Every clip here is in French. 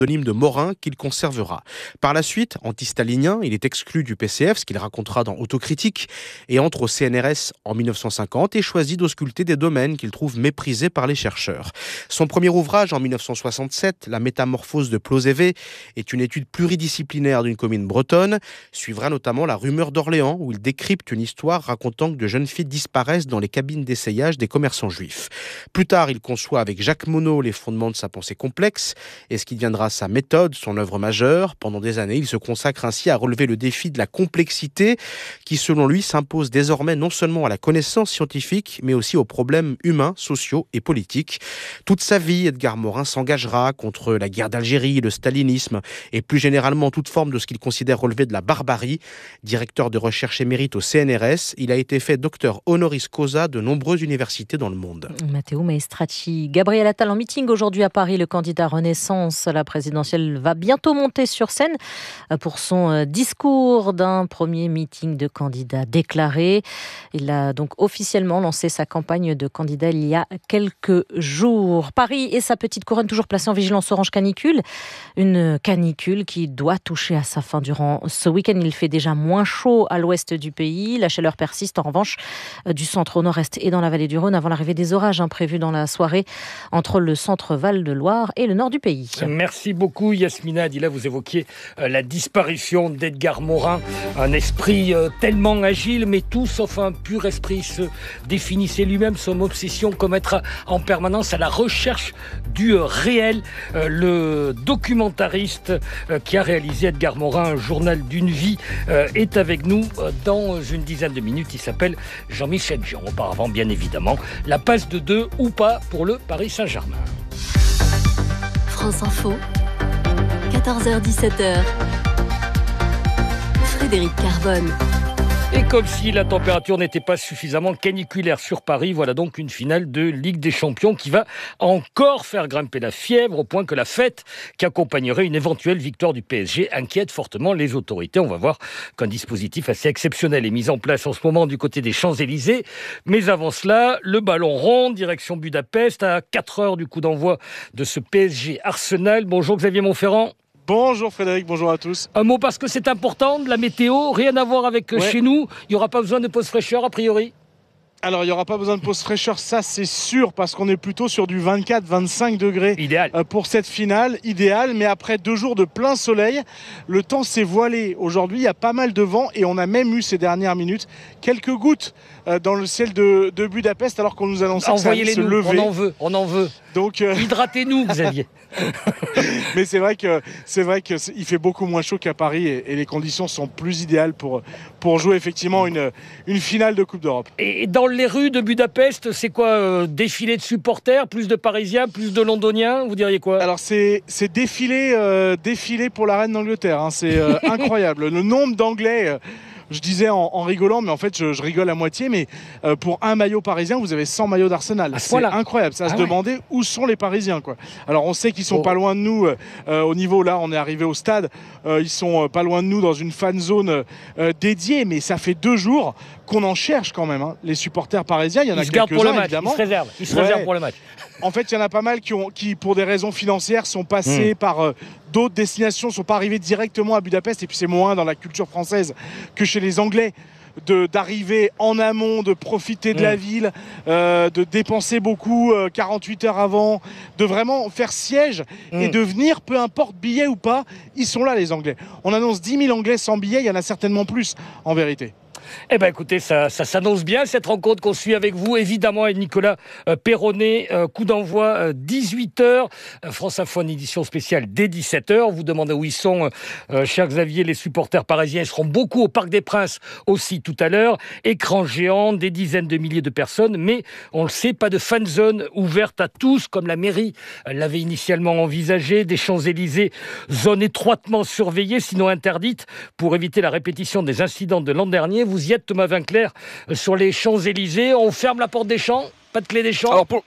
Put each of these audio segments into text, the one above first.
pseudonyme de Morin qu'il conservera. Par la suite, antistalinien, il est exclu du PCF, ce qu'il racontera dans Autocritique, et entre au CNRS en 1950 et choisit d'ausculter des domaines qu'il trouve méprisés par les chercheurs. Son premier ouvrage en 1967, La métamorphose de Plozévé, est une étude pluridisciplinaire d'une commune bretonne. Suivra notamment La rumeur d'Orléans, où il décrypte une histoire racontant que de jeunes filles disparaissent dans les cabines d'essayage des commerçants juifs. Plus tard, il conçoit avec Jacques Monod les fondements de sa pensée complexe, et ce qui deviendra sa méthode, son œuvre majeure. Pendant des années, il se consacre ainsi à relever le défi de la complexité qui, selon lui, s'impose désormais non seulement à la connaissance scientifique, mais aussi aux problèmes humains, sociaux et politiques. Toute sa vie, Edgar Morin s'engagera contre la guerre d'Algérie, le stalinisme et plus généralement toute forme de ce qu'il considère relever de la barbarie. Directeur de recherche émérite au CNRS, il a été fait docteur honoris causa de nombreuses universités dans le monde. Matteo Maestracci. Gabriel Attal en meeting aujourd'hui à Paris. Le candidat Renaissance à la présidentielle va bientôt monter sur scène pour son discours d'un premier meeting de candidats déclaré. Il a donc officiellement lancé sa campagne de candidat il y a quelques jours. Paris et sa petite couronne toujours placée en vigilance orange canicule. Une canicule qui doit toucher à sa fin durant ce week-end. Il fait déjà moins chaud à l'ouest du pays. La chaleur persiste en revanche du centre au nord-est et dans la vallée du Rhône avant l'arrivée des orages prévus dans la soirée entre le centre Val-de-Loire et le nord du pays. Merci beaucoup Yasmina Adila. Vous évoquiez la disparition d'Edgar Morin. Un esprit tellement agile, mais tout sauf un pur esprit. Se définissait lui-même son obsession comme être en permanence à la recherche du réel. Le documentariste qui a réalisé Edgar Morin, un journal d'une vie, est avec nous dans une dizaine de minutes. Il s'appelle Jean-Michel Jean. Auparavant, bien évidemment, la passe de 2 ou pas pour le Paris Saint-Germain. France Info, 14h-17h. Frédéric Carbone. Et comme si la température n'était pas suffisamment caniculaire sur Paris, voilà donc une finale de Ligue des Champions qui va encore faire grimper la fièvre au point que la fête qui accompagnerait une éventuelle victoire du PSG inquiète fortement les autorités. On va voir qu'un dispositif assez exceptionnel est mis en place en ce moment du côté des Champs-Élysées. Mais avant cela, le ballon rond, direction Budapest, à 4 heures du coup d'envoi de ce PSG Arsenal. Bonjour Xavier Montferrand. Bonjour Frédéric, bonjour à tous. Un mot parce que c'est important, de la météo, rien à voir avec chez nous. Il n'y aura pas besoin de pause fraîcheur a priori. Alors, il n'y aura pas besoin de pause fraîcheur, ça c'est sûr, parce qu'on est plutôt sur du 24-25 degrés idéal. Pour cette finale, idéal. Mais après 2 jours de plein soleil, le temps s'est voilé. Aujourd'hui, il y a pas mal de vent et on a même eu ces dernières minutes quelques gouttes dans le ciel de Budapest, alors qu'on nous annonçait que ça allait se lever. On en veut. Donc, hydratez-nous, Xavier. Mais c'est vrai que il fait beaucoup moins chaud qu'à Paris et les conditions sont plus idéales pour jouer effectivement une finale de Coupe d'Europe. Et dans les rues de Budapest, c'est quoi défilé de supporters, plus de Parisiens, plus de Londoniens, vous diriez quoi? Alors c'est défilé pour la reine d'Angleterre, hein. C'est incroyable. Le nombre d'Anglais. Je disais en rigolant, mais en fait je rigole à moitié, mais pour un maillot parisien, vous avez 100 maillots d'Arsenal. C'est incroyable, ça se demandait où sont les Parisiens, quoi. Alors on sait qu'ils sont pas loin de nous au niveau, là on est arrivé au stade, ils sont pas loin de nous dans une fan zone dédiée, mais ça fait 2 jours qu'on en cherche quand même, hein. Les supporters parisiens, il y en a quelques-uns évidemment. Ils se réservent pour le match. En fait, il y en a pas mal qui pour des raisons financières, sont passés par d'autres destinations, ne sont pas arrivés directement à Budapest. Et puis c'est moins dans la culture française que chez les Anglais d'arriver en amont, de profiter de la ville, de dépenser beaucoup 48 heures avant, de vraiment faire siège et de venir, peu importe billet ou pas, ils sont là les Anglais. On annonce 10 000 Anglais sans billet, il y en a certainement plus en vérité. Eh bien écoutez, ça s'annonce bien cette rencontre qu'on suit avec vous, évidemment, et Nicolas Perronnet. Coup d'envoi 18h, France Info en édition spéciale dès 17h. Vous demandez où ils sont, cher Xavier, les supporters parisiens. Ils seront beaucoup au Parc des Princes aussi tout à l'heure. Écran géant, des dizaines de milliers de personnes, mais on le sait, pas de fan zone ouverte à tous, comme la mairie l'avait initialement envisagé. Des Champs-Élysées, zone étroitement surveillée, sinon interdite, pour éviter la répétition des incidents de l'an dernier. Vous y êtes, Thomas Vinclair, sur les Champs-Élysées. On ferme la porte des Champs? Pas de clé des Champs? Alors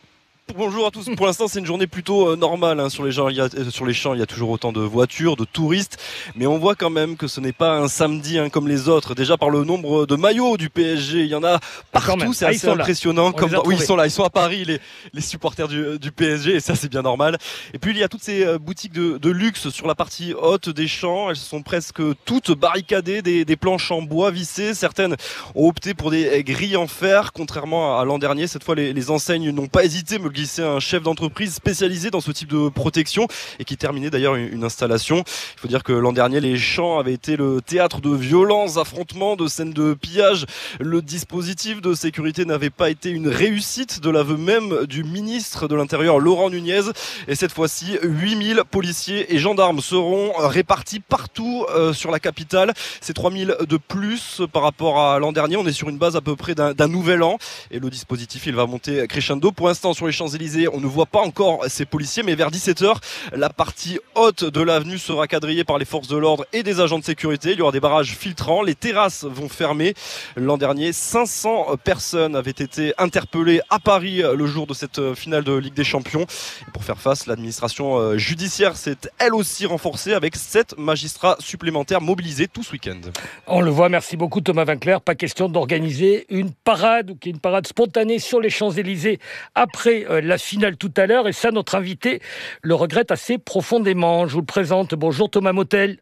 Bonjour à tous. Pour l'instant, c'est une journée plutôt normale hein. Sur les champs, il y a toujours autant de voitures, de touristes, mais on voit quand même que ce n'est pas un samedi hein, comme les autres. Déjà par le nombre de maillots du PSG, il y en a partout. C'est assez impressionnant. Oui, ils sont là, ils sont à Paris, les supporters du PSG, et ça c'est bien normal. Et puis il y a toutes ces boutiques de luxe sur la partie haute des champs. Elles sont presque toutes barricadées, des planches en bois vissées. Certaines ont opté pour des grilles en fer, contrairement à l'an dernier. Cette fois, les enseignes n'ont pas hésité, me glisser un chef d'entreprise spécialisé dans ce type de protection et qui terminait d'ailleurs une installation. Il faut dire que l'an dernier, les champs avaient été le théâtre de violents affrontements, de scènes de pillage. Le dispositif de sécurité n'avait pas été une réussite, de l'aveu même du ministre de l'Intérieur, Laurent Nunez. Et cette fois-ci, 8000 policiers et gendarmes seront répartis partout sur la capitale. C'est 3000 de plus par rapport à l'an dernier. On est sur une base à peu près d'un nouvel an. Et le dispositif, il va monter crescendo. Pour l'instant, sur les Champs-Élysées, on ne voit pas encore ces policiers, mais vers 17h, la partie haute de l'avenue sera quadrillée par les forces de l'ordre et des agents de sécurité. Il y aura des barrages filtrants. Les terrasses vont fermer. L'an dernier, 500 personnes avaient été interpellées à Paris le jour de cette finale de Ligue des Champions. Et pour faire face, l'administration judiciaire s'est elle aussi renforcée avec 7 magistrats supplémentaires mobilisés tout ce week-end. On le voit, merci beaucoup Thomas Winkler. Pas question d'organiser une parade ou qu'il y ait une parade spontanée sur les Champs-Élysées après la finale tout à l'heure. Et ça, notre invité le regrette assez profondément. Je vous le présente. Bonjour Thomas Motel.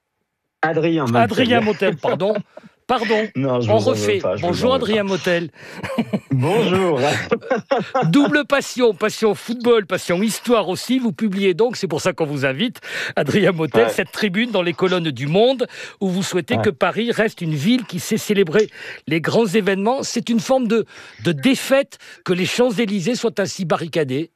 Adrien Motel, pardon. Non, on refait. Bonjour Adrien Motel. Bonjour. Double passion football, passion histoire aussi. Vous publiez donc, c'est pour ça qu'on vous invite, Adrien Motel, cette tribune dans les colonnes du Monde où vous souhaitez que Paris reste une ville qui sait célébrer les grands événements. C'est une forme de défaite que les Champs-Élysées soient ainsi barricadés.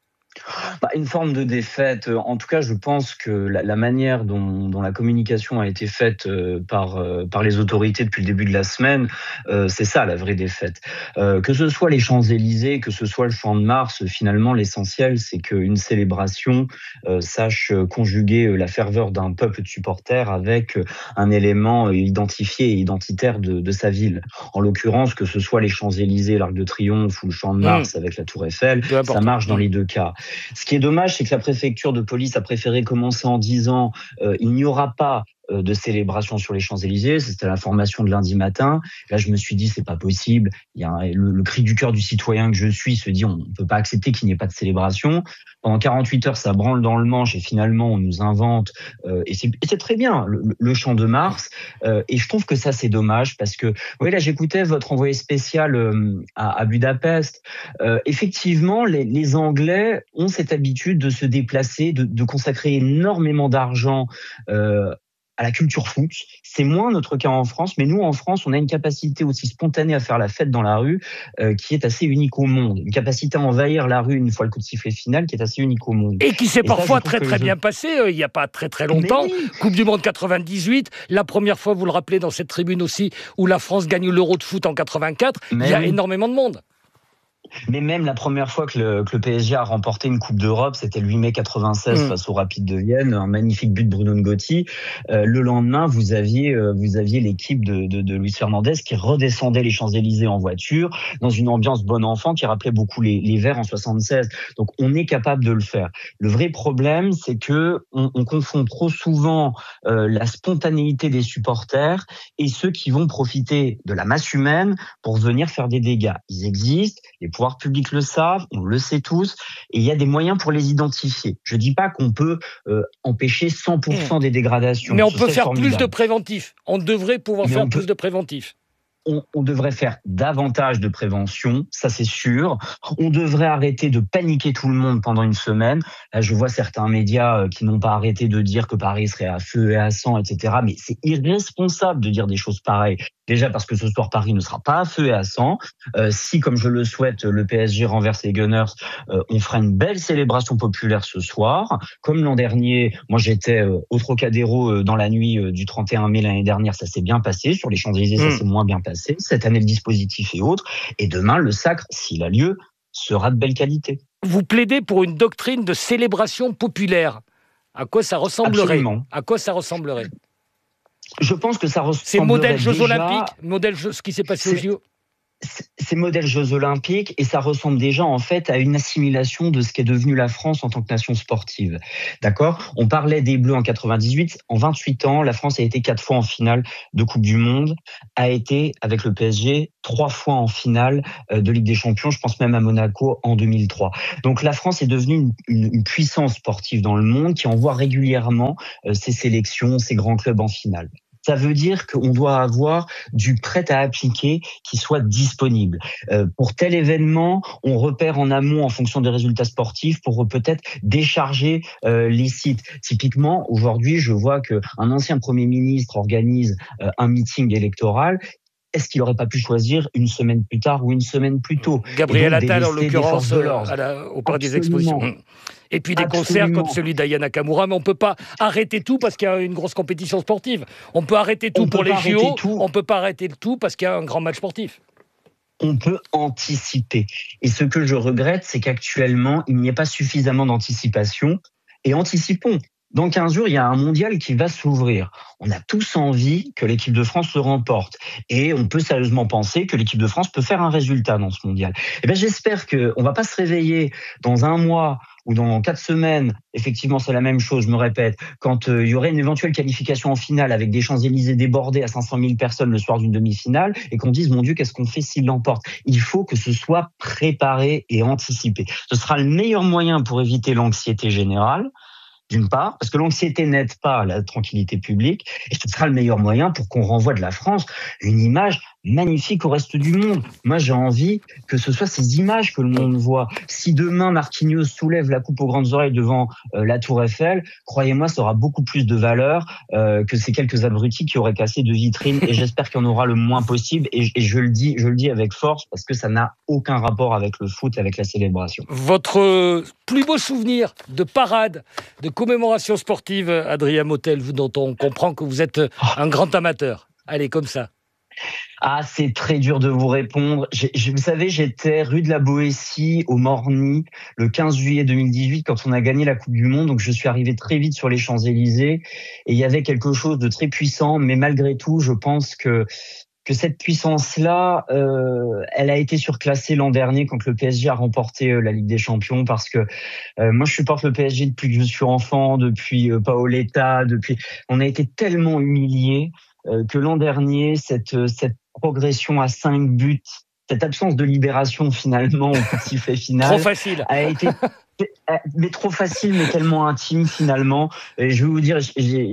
Une forme de défaite. En tout cas, je pense que la manière dont la communication a été faite par les autorités depuis le début de la semaine, c'est ça la vraie défaite. Que ce soit les Champs-Élysées, que ce soit le Champ de Mars, finalement, l'essentiel, c'est qu'une célébration sache conjuguer la ferveur d'un peuple de supporters avec un élément identifié et identitaire de sa ville. En l'occurrence, que ce soit les Champs-Élysées, l'Arc de Triomphe ou le Champ de Mars avec la Tour Eiffel, ça marche dans les deux cas. Ce qui est dommage, c'est que la préfecture de police a préféré commencer en disant il n'y aura pas de célébration sur les Champs-Élysées. C'était l'information de lundi matin. Là, je me suis dit, c'est pas possible. Il y a le cri du cœur du citoyen que je suis se dit, on ne peut pas accepter qu'il n'y ait pas de célébration. Pendant 48 heures, ça branle dans le manche et finalement, on nous invente. Et c'est très bien, le Champ de Mars. Et je trouve que ça, c'est dommage parce que, oui, là, j'écoutais votre envoyé spécial à Budapest. Effectivement, les Anglais ont cette habitude de se déplacer, de consacrer énormément d'argent à la culture foot. C'est moins notre cas en France, mais nous, en France, on a une capacité aussi spontanée à faire la fête dans la rue qui est assez unique au monde. Une capacité à envahir la rue une fois le coup de sifflet final qui est assez unique au monde. Et qui s'est parfois très bien passé, il n'y a pas très longtemps. Oui. Coupe du Monde 98, la première fois, vous le rappelez, dans cette tribune aussi, où la France gagne l'Euro de foot en 84, il y a énormément de monde. Mais même la première fois que le PSG a remporté une Coupe d'Europe, c'était le 8 mai 96 face au Rapide de Vienne, un magnifique but de Bruno Ngotti. Le lendemain, vous aviez l'équipe de Luis Fernandez qui redescendait les Champs-Élysées en voiture, dans une ambiance bon enfant qui rappelait beaucoup les Verts en 76. Donc on est capable de le faire. Le vrai problème, c'est que on confond trop souvent la spontanéité des supporters et ceux qui vont profiter de la masse humaine pour venir faire des dégâts. Ils existent, les pouvoirs publics le savent, on le sait tous, et il y a des moyens pour les identifier. Je dis pas qu'on peut empêcher 100% des dégradations. Mais on peut faire plus de préventif. On devrait pouvoir faire plus de préventif. On devrait faire davantage de prévention, ça c'est sûr. On devrait arrêter de paniquer tout le monde pendant une semaine. Là, je vois certains médias qui n'ont pas arrêté de dire que Paris serait à feu et à sang, etc. Mais c'est irresponsable de dire des choses pareilles. Déjà parce que ce soir, Paris ne sera pas à feu et à sang. Si, comme je le souhaite, le PSG renverse les Gunners, on fera une belle célébration populaire ce soir. Comme l'an dernier, moi j'étais au Trocadéro dans la nuit du 31 mai l'année dernière, ça s'est bien passé. Sur les Champs-Élysées, ça s'est moins bien passé. Cette année, le dispositif est autre. Et demain, le sacre, s'il a lieu, sera de belle qualité. Vous plaidez pour une doctrine de célébration populaire. À quoi ça ressemblerait ? À quoi ça ressemblerait ? Je pense que ça ressemblerait c'est modèle Jeux déjà... Olympiques, modèle ce qui s'est passé aux JO. ces modèles Jeux Olympiques, et ça ressemble déjà en fait à une assimilation de ce qu'est devenue la France en tant que nation sportive. D'accord ? On parlait des Bleus en 98. En 28 ans, la France a été 4 fois en finale de Coupe du Monde, a été, avec le PSG, 3 fois en finale de Ligue des Champions. Je pense même à Monaco en 2003. Donc la France est devenue une puissance sportive dans le monde qui envoie régulièrement ses sélections, ses grands clubs en finale. Ça veut dire qu'on doit avoir du prêt à appliquer qui soit disponible. Pour tel événement, on repère en amont en fonction des résultats sportifs pour peut-être décharger les sites. Typiquement, aujourd'hui, je vois qu'un ancien Premier ministre organise un meeting électoral. Est-ce qu'il n'aurait pas pu choisir une semaine plus tard ou une semaine plus tôt ? Gabriel Attal, en l'occurrence, au Parc des Expositions. Et puis des concerts comme celui d'Aya Nakamura, mais on ne peut pas arrêter tout parce qu'il y a une grosse compétition sportive. On peut arrêter tout pour les JO, on ne peut pas arrêter tout parce qu'il y a un grand match sportif. On peut anticiper. Et ce que je regrette, c'est qu'actuellement, il n'y ait pas suffisamment d'anticipation. Et anticipons. Dans 15 jours, il y a un mondial qui va s'ouvrir. On a tous envie que l'équipe de France le remporte. Et on peut sérieusement penser que l'équipe de France peut faire un résultat dans ce mondial. Eh bien, j'espère qu'on ne va pas se réveiller dans un mois ou dans 4 semaines. Effectivement, c'est la même chose, je me répète. Quand il y aurait une éventuelle qualification en finale avec des Champs-Élysées débordés à 500 000 personnes le soir d'une demi-finale et qu'on dise, mon Dieu, qu'est-ce qu'on fait s'il l'emporte ? Il faut que ce soit préparé et anticipé. Ce sera le meilleur moyen pour éviter l'anxiété générale. D'une part, parce que l'anxiété n'aide pas la tranquillité publique, et ce sera le meilleur moyen pour qu'on renvoie de la France une image magnifique au reste du monde. Moi, j'ai envie que ce soit ces images que le monde voit. Si demain, Marquinhos soulève la coupe aux grandes oreilles devant la Tour Eiffel, croyez-moi, ça aura beaucoup plus de valeur que ces quelques abrutis qui auraient cassé 2 vitrines, et j'espère qu'il y en aura le moins possible, et je le dis avec force, parce que ça n'a aucun rapport avec le foot, avec la célébration. Votre plus beau souvenir de parade, de commémoration sportive, Adrien Motel, vous dont on comprend que vous êtes un grand amateur. Allez, comme ça. Ah, c'est très dur de vous répondre. Vous savez, j'étais rue de la Boétie au Morny le 15 juillet 2018 quand on a gagné la Coupe du Monde. Donc, je suis arrivé très vite sur les Champs-Élysées et il y avait quelque chose de très puissant. Mais malgré tout, je pense que cette puissance-là, elle a été surclassée l'an dernier quand le PSG a remporté la Ligue des Champions parce que moi, je supporte le PSG depuis que je suis enfant, depuis Paoletta, on a été tellement humiliés que l'an dernier, cette progression à 5 buts, cette absence de libération finalement au coup de sifflet final, trop facile, a été mais trop facile, mais tellement intime finalement. Et je vais vous dire,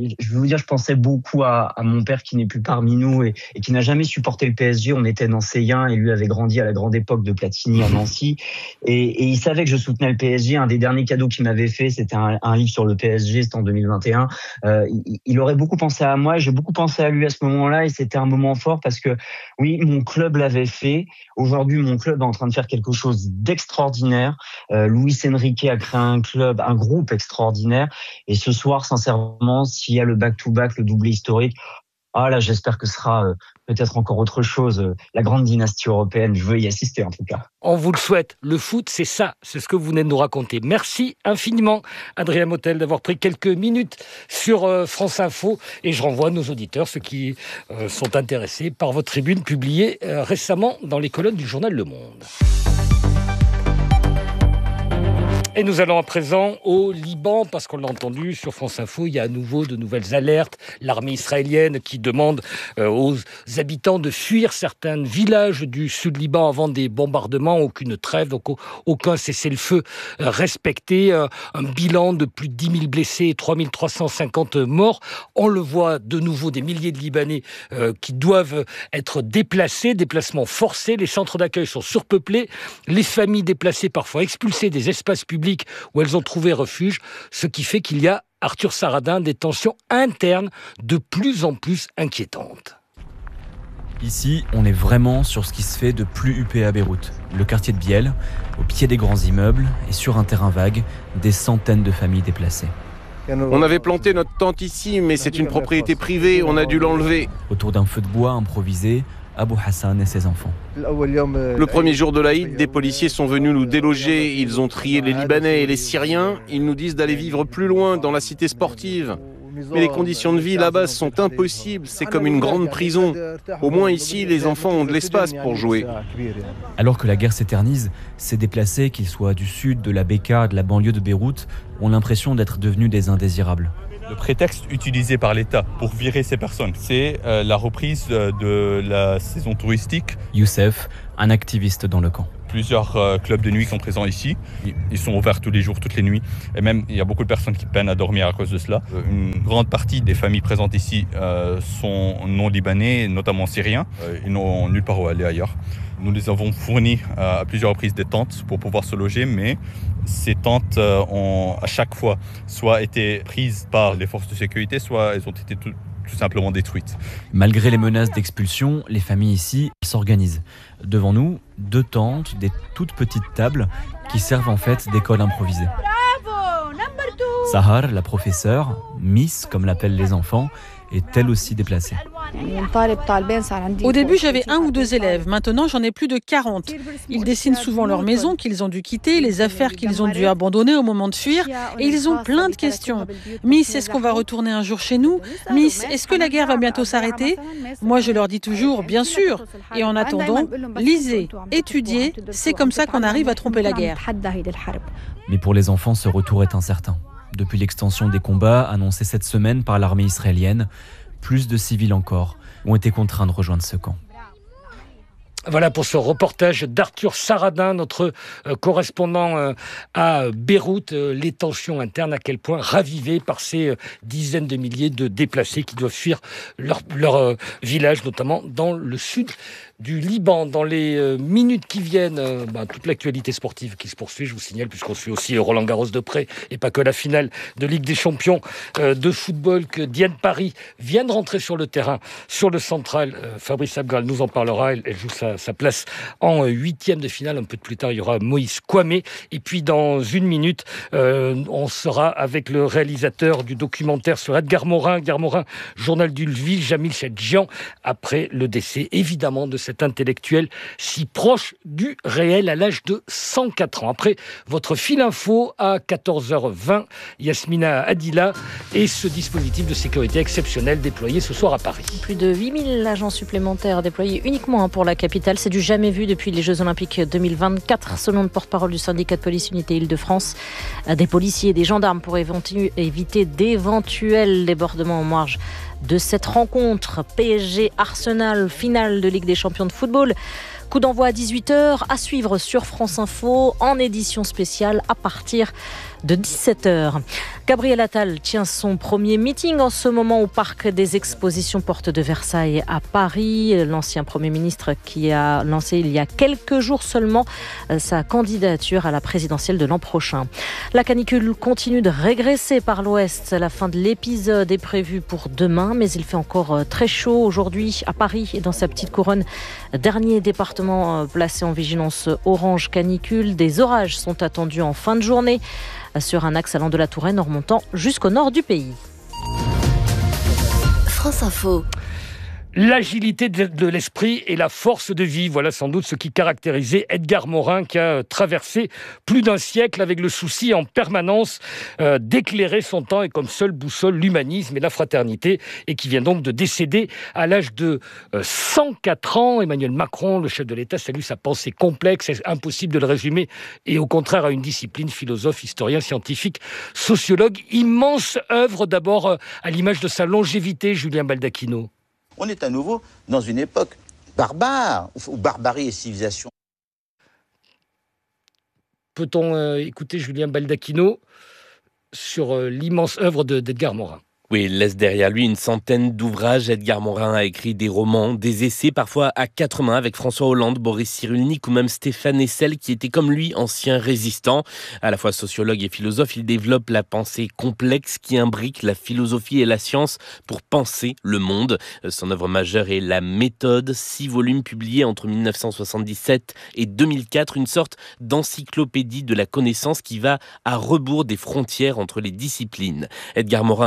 je pensais beaucoup à mon père qui n'est plus parmi nous et qui n'a jamais supporté le PSG. On était nancéens et lui avait grandi à la grande époque de Platini à Nancy. Et il savait que je soutenais le PSG. Un des derniers cadeaux qu'il m'avait fait, c'était un livre sur le PSG, c'était en 2021. Il aurait beaucoup pensé à moi, j'ai beaucoup pensé à lui à ce moment-là et c'était un moment fort parce que oui, mon club l'avait fait. Aujourd'hui, mon club est en train de faire quelque chose d'extraordinaire. Luis Enrique a créé un groupe extraordinaire. Et ce soir, sincèrement, s'il y a le back-to-back, le doublé historique, là, j'espère que ce sera peut-être encore autre chose. La grande dynastie européenne, je veux y assister en tout cas. On vous le souhaite. Le foot, c'est ça. C'est ce que vous venez de nous raconter. Merci infiniment, Adrien Motel, d'avoir pris quelques minutes sur France Info. Et je renvoie nos auditeurs, ceux qui sont intéressés par votre tribune publiée récemment dans les colonnes du journal Le Monde. Et nous allons à présent au Liban, parce qu'on l'a entendu sur France Info, il y a à nouveau de nouvelles alertes. L'armée israélienne qui demande aux habitants de fuir certains villages du sud Liban avant des bombardements, aucune trêve, donc aucun cessez-le-feu respecté. Un bilan de plus de 10 000 blessés et 3 350 morts. On le voit de nouveau, des milliers de Libanais qui doivent être déplacements forcés. Les centres d'accueil sont surpeuplés. Les familles déplacées, parfois expulsées des espaces publics où elles ont trouvé refuge, ce qui fait qu'il y a, Arthur Saradin, des tensions internes de plus en plus inquiétantes. Ici, on est vraiment sur ce qui se fait de plus huppé à Beyrouth. Le quartier de Biel, au pied des grands immeubles et sur un terrain vague, des centaines de familles déplacées. On avait planté notre tente ici, mais c'est une propriété privée, on a dû l'enlever. Autour d'un feu de bois improvisé, Abou Hassan et ses enfants. Le premier jour de l'Aïd, des policiers sont venus nous déloger. Ils ont trié les Libanais et les Syriens. Ils nous disent d'aller vivre plus loin, dans la cité sportive. Mais les conditions de vie là-bas sont impossibles, c'est comme une grande prison. Au moins ici, les enfants ont de l'espace pour jouer. Alors que la guerre s'éternise, ces déplacés, qu'ils soient du sud, de la Bekaa, de la banlieue de Beyrouth, ont l'impression d'être devenus des indésirables. Le prétexte utilisé par l'État pour virer ces personnes, c'est la reprise de la saison touristique. Youssef, un activiste dans le camp. Plusieurs clubs de nuit sont présents ici. Ils sont ouverts tous les jours, toutes les nuits. Et même, il y a beaucoup de personnes qui peinent à dormir à cause de cela. Une grande partie des familles présentes ici sont non libanais, notamment syriens. Ils n'ont nulle part où aller ailleurs. Nous les avons fournis à plusieurs reprises des tentes pour pouvoir se loger, mais ces tentes ont à chaque fois soit été prises par les forces de sécurité, soit elles ont été tout simplement détruites. Malgré les menaces d'expulsion, les familles ici s'organisent. Devant nous, 2 tentes, des toutes petites tables qui servent en fait d'école improvisée. Sahar, la professeure, Miss comme l'appellent les enfants, est elle aussi déplacée. Au début, j'avais 1 ou 2 élèves. Maintenant, j'en ai plus de 40. Ils dessinent souvent leur maison qu'ils ont dû quitter, les affaires qu'ils ont dû abandonner au moment de fuir. Et ils ont plein de questions. Miss, est-ce qu'on va retourner un jour chez nous? Miss, est-ce que la guerre va bientôt s'arrêter? Moi, je leur dis toujours, bien sûr. Et en attendant, lisez, étudiez. C'est comme ça qu'on arrive à tromper la guerre. Mais pour les enfants, ce retour est incertain. Depuis l'extension des combats annoncée cette semaine par l'armée israélienne, plus de civils encore ont été contraints de rejoindre ce camp. Voilà pour ce reportage d'Arthur Saradin, notre correspondant à Beyrouth. Les tensions internes, à quel point ravivées par ces dizaines de milliers de déplacés qui doivent fuir leur village, notamment dans le sud du Liban. Dans les minutes qui viennent, toute l'actualité sportive qui se poursuit, je vous signale, puisqu'on suit aussi Roland-Garros de près, et pas que la finale de Ligue des Champions de football, que Diane Paris vient de rentrer sur le terrain, sur le central. Fabrice Abgral nous en parlera. Elle joue sa place en 8e de finale. Un peu plus tard, il y aura Moïse Kouamé. Et puis, dans 1 minute, on sera avec le réalisateur du documentaire sur Edgar Morin. Edgar Morin, journal du Lviv, Jamil Chadjian, après le décès, évidemment, de cet intellectuel si proche du réel à l'âge de 104 ans. Après votre fil info à 14h20, Yasmina Adila et ce dispositif de sécurité exceptionnel déployé ce soir à Paris. Plus de 8000 agents supplémentaires déployés uniquement pour la capitale. C'est du jamais vu depuis les Jeux Olympiques 2024, selon le porte-parole du syndicat de police Unité Île-de-France. Des policiers et des gendarmes pour éviter d'éventuels débordements en marge de cette rencontre PSG-Arsenal, finale de Ligue des Champions de football. Coup d'envoi à 18h, à suivre sur France Info en édition spéciale à partir de 17h. Gabriel Attal tient son premier meeting en ce moment au Parc des Expositions Porte de Versailles à Paris. L'ancien Premier ministre qui a lancé il y a quelques jours seulement sa candidature à la présidentielle de l'an prochain. La canicule continue de régresser par l'ouest. La fin de l'épisode est prévue pour demain, mais il fait encore très chaud aujourd'hui à Paris et dans sa petite couronne. Dernier département placé en vigilance orange canicule. Des orages sont attendus en fin de journée sur un axe allant de la Touraine en remontant jusqu'au nord du pays. France Info. L'agilité de l'esprit et la force de vie, voilà sans doute ce qui caractérisait Edgar Morin, qui a traversé plus d'1 siècle avec le souci en permanence d'éclairer son temps et comme seule boussole l'humanisme et la fraternité, et qui vient donc de décéder à l'âge de 104 ans. Emmanuel Macron, le chef de l'État, salue sa pensée complexe, c'est impossible de le résumer, et au contraire à une discipline, philosophe, historien, scientifique, sociologue. Immense œuvre d'abord à l'image de sa longévité, Julien Baldacchino. On est à nouveau dans une époque barbare, où barbarie et civilisation. Peut-on écouter Julien Baldacchino sur l'immense œuvre d'Edgar Morin? Oui, il laisse derrière lui une centaine d'ouvrages. Edgar Morin a écrit des romans, des essais, parfois à 4 mains avec François Hollande, Boris Cyrulnik ou même Stéphane Hessel, qui était comme lui ancien résistant. À la fois sociologue et philosophe, il développe la pensée complexe qui imbrique la philosophie et la science pour penser le monde. Son œuvre majeure est La Méthode, 6 volumes publiés entre 1977 et 2004, une sorte d'encyclopédie de la connaissance qui va à rebours des frontières entre les disciplines. Edgar Morin a aussi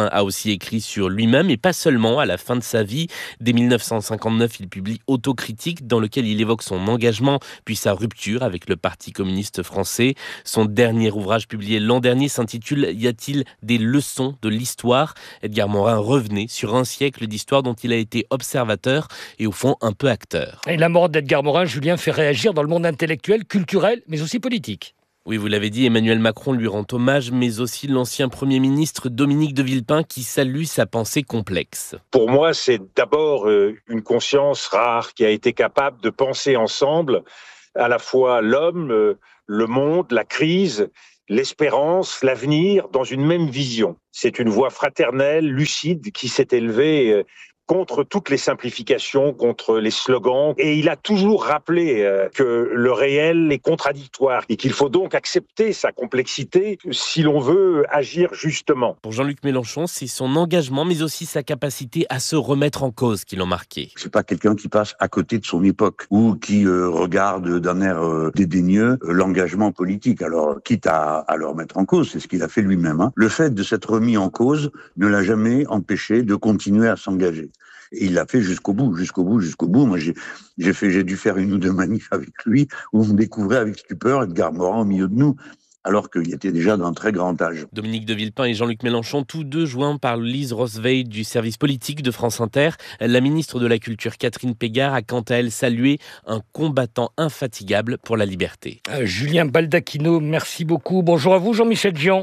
aussi écrit sur lui-même et pas seulement à la fin de sa vie. Dès 1959, il publie Autocritique dans lequel il évoque son engagement puis sa rupture avec le Parti communiste français. Son dernier ouvrage publié l'an dernier s'intitule « Y a-t-il des leçons de l'histoire ?» Edgar Morin revenait sur un siècle d'histoire dont il a été observateur et au fond un peu acteur. Et la mort d'Edgar Morin, Julien, fait réagir dans le monde intellectuel, culturel, mais aussi politique. Oui, vous l'avez dit, Emmanuel Macron lui rend hommage, mais aussi l'ancien Premier ministre Dominique de Villepin qui salue sa pensée complexe. Pour moi, c'est d'abord une conscience rare qui a été capable de penser ensemble à la fois l'homme, le monde, la crise, l'espérance, l'avenir dans une même vision. C'est une voix fraternelle, lucide, qui s'est élevée contre toutes les simplifications, contre les slogans. Et il a toujours rappelé que le réel est contradictoire et qu'il faut donc accepter sa complexité si l'on veut agir justement. Pour Jean-Luc Mélenchon, c'est son engagement, mais aussi sa capacité à se remettre en cause qui l'ont marqué. C'est pas quelqu'un qui passe à côté de son époque ou qui regarde d'un air dédaigneux l'engagement politique. Alors, quitte à le remettre en cause, c'est ce qu'il a fait lui-même. Hein. Le fait de s'être remis en cause ne l'a jamais empêché de continuer à s'engager. Et il l'a fait jusqu'au bout. Moi, j'ai dû faire 1 ou 2 manifs avec lui où on découvrait avec stupeur Edgar Morin au milieu de nous, alors qu'il était déjà d'un très grand âge. Dominique de Villepin et Jean-Luc Mélenchon, tous deux joints par Lise Rosveil du service politique de France Inter. La ministre de la Culture, Catherine Pégard, a quant à elle salué un combattant infatigable pour la liberté. Julien Baldacchino, merci beaucoup. Bonjour à vous, Jean-Michel Jean.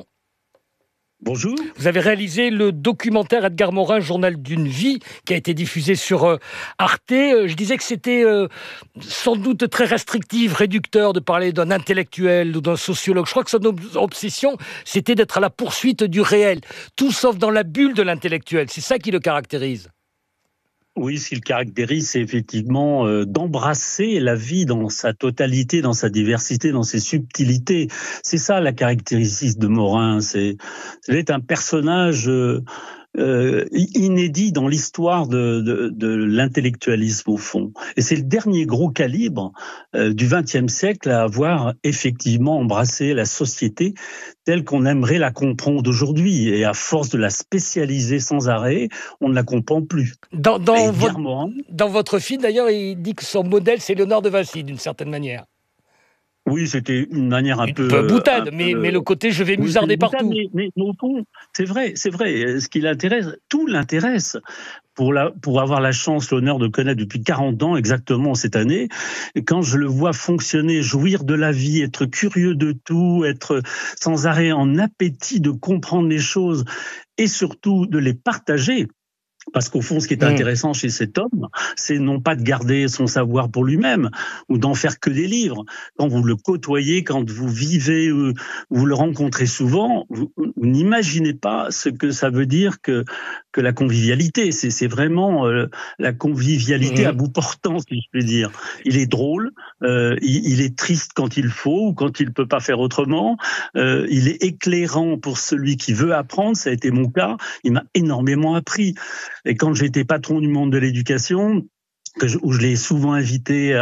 Bonjour. Vous avez réalisé le documentaire Edgar Morin, Journal d'une vie, qui a été diffusé sur Arte. Je disais que c'était sans doute très restrictif, réducteur de parler d'un intellectuel ou d'un sociologue. Je crois que son obsession, c'était d'être à la poursuite du réel, tout sauf dans la bulle de l'intellectuel. C'est ça qui le caractérise. Oui, ce qui le caractérise, c'est effectivement d'embrasser la vie dans sa totalité, dans sa diversité, dans ses subtilités. C'est ça la caractéristique de Morin. C'est un personnage inédit dans l'histoire de l'intellectualisme au fond. Et c'est le dernier gros calibre du XXe siècle à avoir effectivement embrassé la société telle qu'on aimerait la comprendre aujourd'hui. Et à force de la spécialiser sans arrêt, on ne la comprend plus. Dans votre film, d'ailleurs, il dit que son modèle, c'est Léonard de Vinci, d'une certaine manière. Oui, c'était une manière un peu boutade, mais le côté je vais musarder partout. Mais au fond, c'est vrai. Ce qui l'intéresse, tout l'intéresse. Pour avoir la chance, l'honneur de connaître depuis 40 ans exactement cette année, quand je le vois fonctionner, jouir de la vie, être curieux de tout, être sans arrêt en appétit de comprendre les choses et surtout de les partager. Parce qu'au fond, ce qui est intéressant chez cet homme, c'est non pas de garder son savoir pour lui-même ou d'en faire que des livres. Quand vous le côtoyez, quand vous vivez, vous le rencontrez souvent, vous n'imaginez pas ce que ça veut dire que la convivialité. C'est vraiment la convivialité à bout portant, si je puis dire. Il est drôle, il est triste quand il faut ou quand il peut pas faire autrement. Il est éclairant pour celui qui veut apprendre. Ça a été mon cas. Il m'a énormément appris. Et quand j'étais patron du monde de l'éducation, où je l'ai souvent invité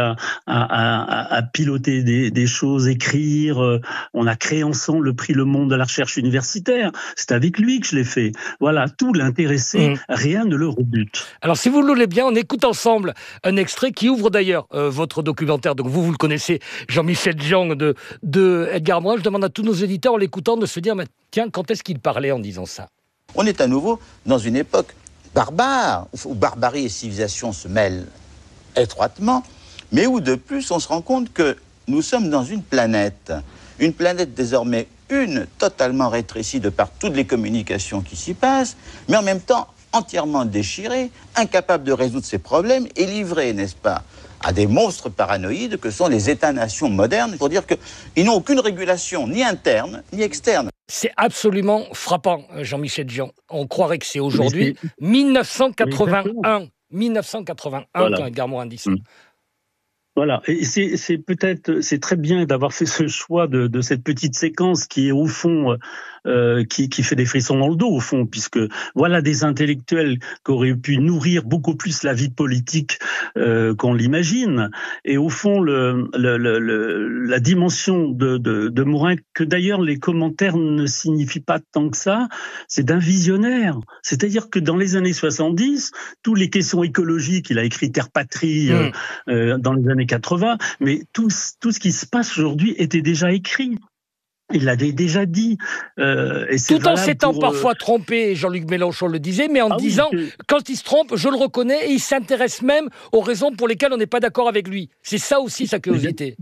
à piloter des choses, écrire, on a créé ensemble le prix Le Monde de la recherche universitaire. C'est avec lui que je l'ai fait. Voilà, tout l'intéressait, rien ne le rebute. Alors si vous le voulez bien, on écoute ensemble un extrait qui ouvre d'ailleurs votre documentaire. Donc vous le connaissez, Jean-Michel Jean de Edgar Morin. Je demande à tous nos éditeurs en l'écoutant de se dire, mais tiens, quand est-ce qu'il parlait en disant ça ? On est à nouveau dans une époque barbare, où barbarie et civilisation se mêlent étroitement, mais où de plus on se rend compte que nous sommes dans une planète désormais totalement rétrécie de par toutes les communications qui s'y passent, mais en même temps entièrement déchirée, incapable de résoudre ses problèmes et livrée, n'est-ce pas, à des monstres paranoïdes que sont les États-nations modernes, pour dire qu'ils n'ont aucune régulation, ni interne, ni externe. C'est absolument frappant, Jean-Michel Jean. On croirait que c'est aujourd'hui, 1981, voilà. Quand Edgar Morin dit ça. Voilà, et c'est très bien d'avoir fait ce choix de cette petite séquence qui est au fond qui fait des frissons dans le dos au fond, puisque voilà des intellectuels qui auraient pu nourrir beaucoup plus la vie politique qu'on l'imagine, et au fond la dimension de Morin, que d'ailleurs les commentaires ne signifient pas tant que ça, c'est d'un visionnaire. C'est-à-dire que dans les années 70, toutes les questions écologiques, il a écrit Terre Patrie dans les années 80, mais tout ce qui se passe aujourd'hui était déjà écrit. Il l'avait déjà dit. Et tout en s'étant parfois trompé, Jean-Luc Mélenchon le disait, mais en disant, quand il se trompe, je le reconnais, et il s'intéresse même aux raisons pour lesquelles on n'est pas d'accord avec lui. C'est ça aussi sa curiosité.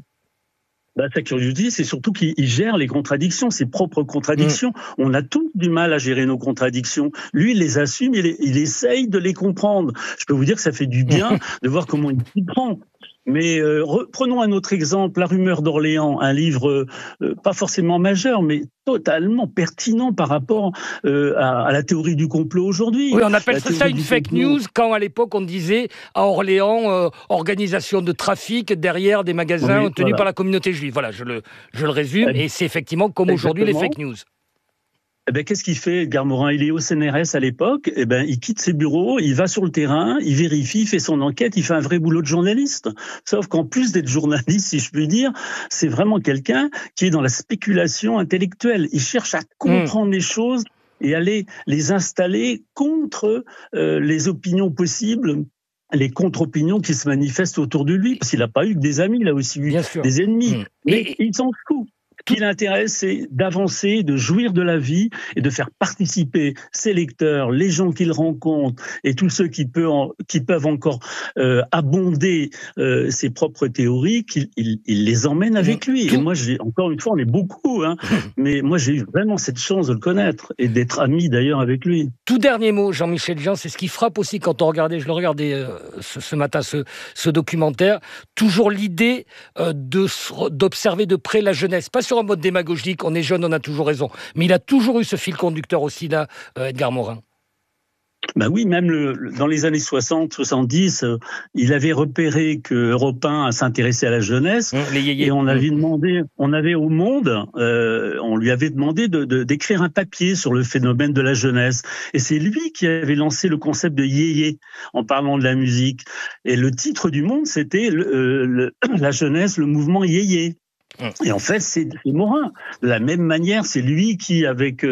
Sa curiosité, c'est surtout qu'il gère les contradictions, ses propres contradictions. On a tous du mal à gérer nos contradictions. Lui, il les assume, il essaye de les comprendre. Je peux vous dire que ça fait du bien de voir comment il s'y prend. Mais prenons un autre exemple, La rumeur d'Orléans, un livre pas forcément majeur, mais totalement pertinent par rapport à la théorie du complot aujourd'hui. Oui, on appelle ça une fake news, quand à l'époque on disait à Orléans, organisation de trafic derrière des magasins tenus par la communauté juive. Voilà, je le résume, et c'est effectivement comme aujourd'hui les fake news. Qu'est-ce qu'il fait, Edgar Morin? Il est au CNRS à l'époque. Il quitte ses bureaux, il va sur le terrain, il vérifie, il fait son enquête, il fait un vrai boulot de journaliste. Sauf qu'en plus d'être journaliste, si je puis dire, c'est vraiment quelqu'un qui est dans la spéculation intellectuelle. Il cherche à comprendre les choses et à les installer contre les opinions possibles, les contre-opinions qui se manifestent autour de lui. Parce qu'il n'a pas eu que des amis, il a aussi eu des ennemis. Mais il s'en fout. Ce qui l'intéresse, c'est d'avancer, de jouir de la vie et de faire participer ses lecteurs, les gens qu'il rencontre et tous ceux qui peuvent encore abonder ses propres théories, qu'il les emmène avec lui. Et moi, encore une fois, on est beaucoup, mais moi, j'ai eu vraiment cette chance de le connaître et d'être ami d'ailleurs avec lui. Tout dernier mot, Jean-Michel Jean, c'est ce qui frappe aussi quand on regardait, je le regardais ce matin, ce documentaire, toujours l'idée d'observer de près la jeunesse, pas sur un mode démagogique, on est jeune, on a toujours raison. Mais il a toujours eu ce fil conducteur aussi là, Edgar Morin. Oui, même dans les années 60, 70, il avait repéré que Europe 1 s'intéressait à la jeunesse, et on avait au Monde, on lui avait demandé d'écrire un papier sur le phénomène de la jeunesse. Et c'est lui qui avait lancé le concept de yéyé en parlant de la musique. Et le titre du Monde, c'était la jeunesse, le mouvement yéyé. Et en fait, c'est Morin. De la même manière, c'est lui qui, avec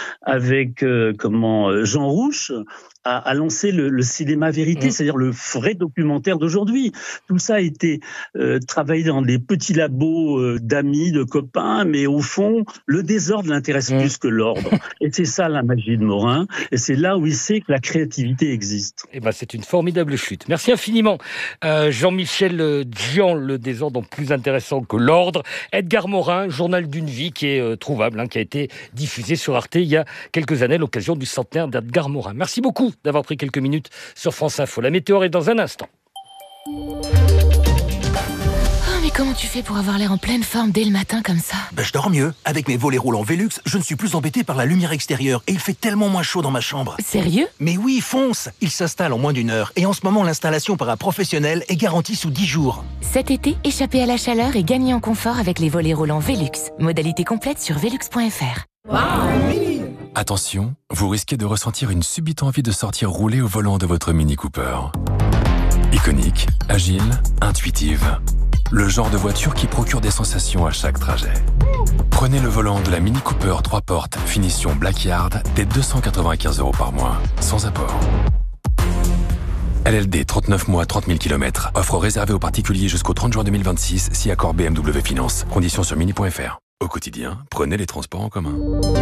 Jean Rouch, a lancé le cinéma vérité, c'est-à-dire le vrai documentaire d'aujourd'hui. Tout ça a été travaillé dans des petits labos d'amis, de copains, mais au fond, le désordre l'intéresse plus que l'ordre. Et c'est ça la magie de Morin, et c'est là où il sait que la créativité existe. C'est une formidable chute. Merci infiniment, Jean-Michel Jean, le désordre plus intéressant que l'ordre. Edgar Morin, Journal d'une vie, qui est trouvable, qui a été diffusé sur Arte il y a quelques années à l'occasion du centenaire d'Edgar Morin. Merci beaucoup d'avoir pris quelques minutes sur France Info. La météo est dans un instant. Mais comment tu fais pour avoir l'air en pleine forme dès le matin comme ça? Je dors mieux. Avec mes volets roulants Velux, je ne suis plus embêté par la lumière extérieure et il fait tellement moins chaud dans ma chambre. Sérieux? Mais oui, fonce! Il s'installe en moins d'1 heure et en ce moment, l'installation par un professionnel est garantie sous 10 jours. Cet été, échappez à la chaleur et gagnez en confort avec les volets roulants Velux. Modalité complète sur velux.fr. Attention, vous risquez de ressentir une subite envie de sortir rouler au volant de votre Mini Cooper. Iconique, agile, intuitive. Le genre de voiture qui procure des sensations à chaque trajet. Prenez le volant de la Mini Cooper 3 portes, finition Blackyard, dès 295 € par mois, sans apport. LLD 39 mois, 30 000 km. Offre réservée aux particuliers jusqu'au 30 juin 2026, si accord BMW Finance. Conditions sur mini.fr. Au quotidien, prenez les transports en commun.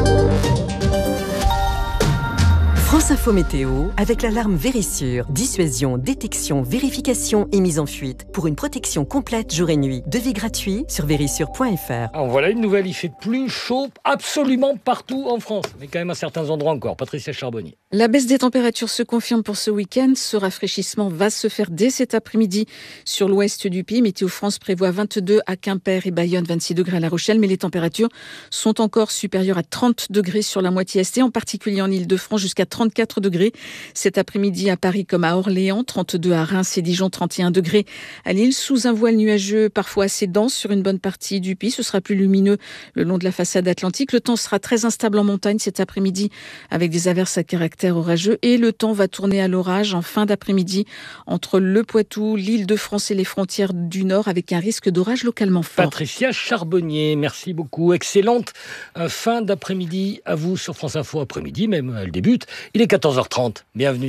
France Info Météo, avec l'alarme Vérissure. Dissuasion, détection, vérification et mise en fuite. Pour une protection complète jour et nuit. Devis gratuit sur vérissure.fr. Alors voilà une nouvelle, il fait plus chaud absolument partout en France. Mais quand même à certains endroits encore. Patricia Charbonnier. La baisse des températures se confirme pour ce week-end. Ce rafraîchissement va se faire dès cet après-midi sur l'ouest du pays. Météo France prévoit 22 à Quimper et Bayonne, 26 degrés à La Rochelle. Mais les températures sont encore supérieures à 30 degrés sur la moitié est et en particulier en Île-de-France, jusqu'à 30 34 degrés. Cet après-midi à Paris comme à Orléans, 32 à Reims et Dijon, 31 degrés à Lille, sous un voile nuageux parfois assez dense sur une bonne partie du pays. Ce sera plus lumineux le long de la façade atlantique. Le temps sera très instable en montagne cet après-midi avec des averses à caractère orageux et le temps va tourner à l'orage en fin d'après-midi entre le Poitou, l'Île-de-France et les frontières du Nord avec un risque d'orage localement fort. Patricia Charbonnier, merci beaucoup. Excellente fin d'après-midi à vous sur France Info. Après-midi même, elle débute. Il est 14h30. Bienvenue.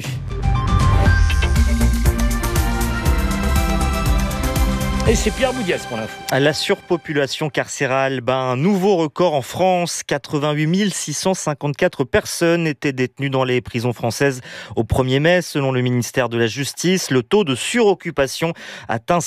Et c'est Pierre Boudias pour l'info. La surpopulation carcérale bat un nouveau record en France. 88 654 personnes étaient détenues dans les prisons françaises au 1er mai. Selon le ministère de la Justice, le taux de suroccupation atteint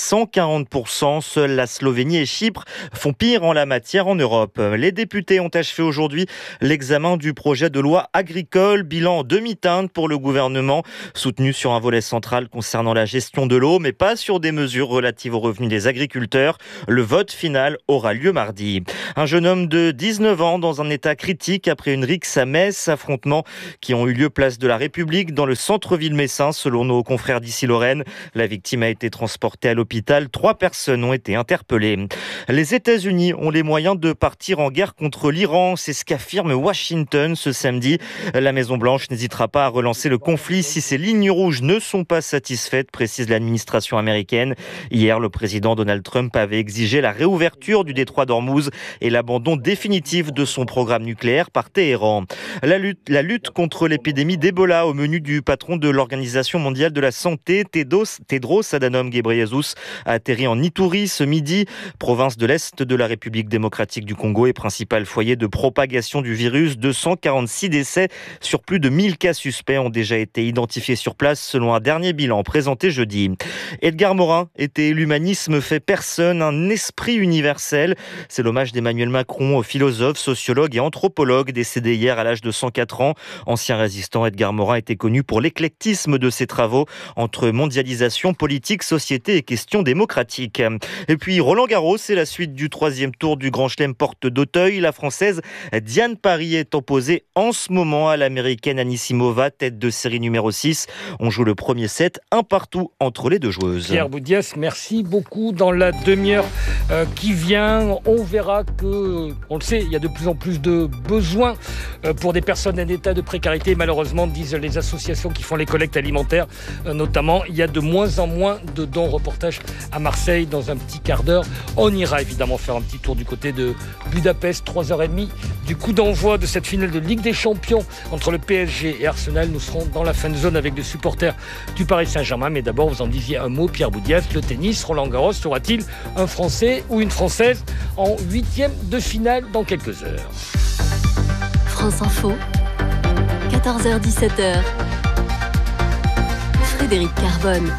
140%. Seules la Slovénie et Chypre font pire en la matière en Europe. Les députés ont achevé aujourd'hui l'examen du projet de loi agricole. Bilan en demi-teinte pour le gouvernement, soutenu sur un volet central concernant la gestion de l'eau, mais pas sur des mesures relatives aux revenus des agriculteurs. Le vote final aura lieu mardi. Un jeune homme de 19 ans dans un état critique après une rixe à Metz. Affrontements qui ont eu lieu place de la République dans le centre-ville messin selon nos confrères d'ici Lorraine. La victime a été transportée à l'hôpital. 3 personnes ont été interpellées. Les États-Unis ont les moyens de partir en guerre contre l'Iran. C'est ce qu'affirme Washington ce samedi. La Maison-Blanche n'hésitera pas à relancer le conflit si ces lignes rouges ne sont pas satisfaites, précise l'administration américaine. Hier, le président Donald Trump avait exigé la réouverture du détroit d'Ormuz et l'abandon définitif de son programme nucléaire par Téhéran. La lutte contre l'épidémie d'Ebola au menu du patron de l'Organisation mondiale de la santé, Tedros Adhanom Ghebreyesus, a atterri en Ituri ce midi, province de l'Est de la République démocratique du Congo et principal foyer de propagation du virus. 246 décès sur plus de 1000 cas suspects ont déjà été identifiés sur place selon un dernier bilan présenté jeudi. Edgar Morin était l'humanisme fait personne, un esprit universel. C'est l'hommage d'Emmanuel Macron, philosophe, sociologue et anthropologue décédé hier à l'âge de 104 ans. Ancien résistant, Edgar Morin était connu pour l'éclectisme de ses travaux entre mondialisation, politique, société et questions démocratiques. Et puis Roland-Garros, c'est la suite du 3e tour du Grand Chelem Porte d'Auteuil. La Française Diane Paris est opposée en ce moment à l'Américaine Anisimova, tête de série numéro 6. On joue le premier set, un partout entre les deux joueuses. Pierre Boudias, merci beaucoup. Dans la demi-heure qui vient, on verra que, on le sait, il y a de plus en plus de besoins pour des personnes en état de précarité. Malheureusement, disent les associations qui font les collectes alimentaires, notamment, il y a de moins en moins de dons. Reportage à Marseille dans un petit quart d'heure. On ira évidemment faire un petit tour du côté de Budapest, 3h30 du coup d'envoi de cette finale de Ligue des Champions entre le PSG et Arsenal. Nous serons dans la fan zone avec des supporters du Paris Saint-Germain. Mais d'abord, vous en disiez un mot, Pierre Boudias, le tennis, Roland-Garros. Sera-t-il un Français ou une Française en 8e de finale dans quelques heures? France Info, 14h-17h. Frédéric Carbone.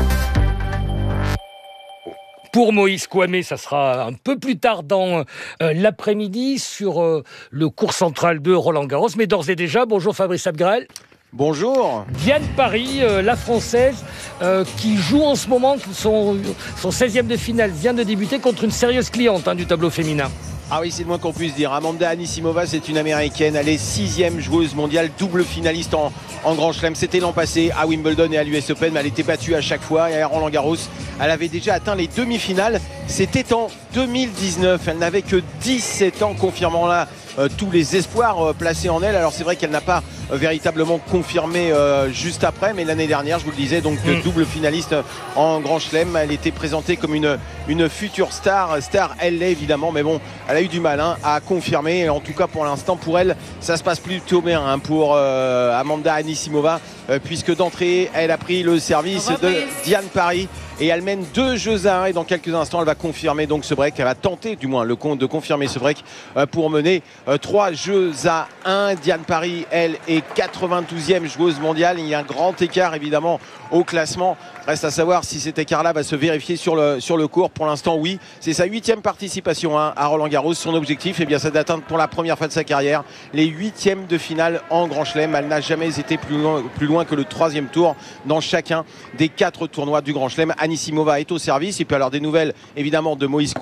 Pour Moïse Kouamé, ça sera un peu plus tard dans l'après-midi sur le cours central de Roland-Garros. Mais d'ores et déjà, bonjour Fabrice Abgrel. Bonjour. Diane Paris, la Française, qui joue en ce moment, son 16e de finale, vient de débuter contre une sérieuse cliente du tableau féminin. Ah oui, c'est le moins qu'on puisse dire. Amanda Anisimova, c'est une Américaine. Elle est 6e joueuse mondiale, double finaliste en Grand Chelem. C'était l'an passé à Wimbledon et à l'US Open, mais elle était battue à chaque fois. Et à Roland-Garros, elle avait déjà atteint les demi-finales. C'était en 2019. Elle n'avait que 17 ans, confirmant là tous les espoirs placés en elle. Alors c'est vrai qu'elle n'a pas véritablement confirmé juste après, mais l'année dernière, je vous le disais, donc double finaliste en Grand Chelem. Elle était présentée comme une future star, elle l'est évidemment, mais bon, elle a eu du mal à confirmer. En tout cas pour l'instant, pour elle, ça se passe plutôt bien pour Amanda Anisimova, puisque d'entrée, elle a pris le service de Diane Paris. Et elle mène 2-1 et dans quelques instants elle va confirmer donc ce break, elle va tenter du moins de confirmer ce break pour mener 3-1. Diane Paris, elle, est 92e joueuse mondiale. Il y a un grand écart évidemment au classement. Reste à savoir si cet écart-là va se vérifier sur le court. Pour l'instant, oui. C'est sa 8e participation à Roland-Garros. Son objectif, c'est d'atteindre pour la première fois de sa carrière les 8e de finale en Grand Chelem. Elle n'a jamais été plus loin que le 3e tour dans chacun des 4 tournois du Grand Chelem. Anisimova est au service. Et puis alors des nouvelles évidemment de Moïse Kouamé.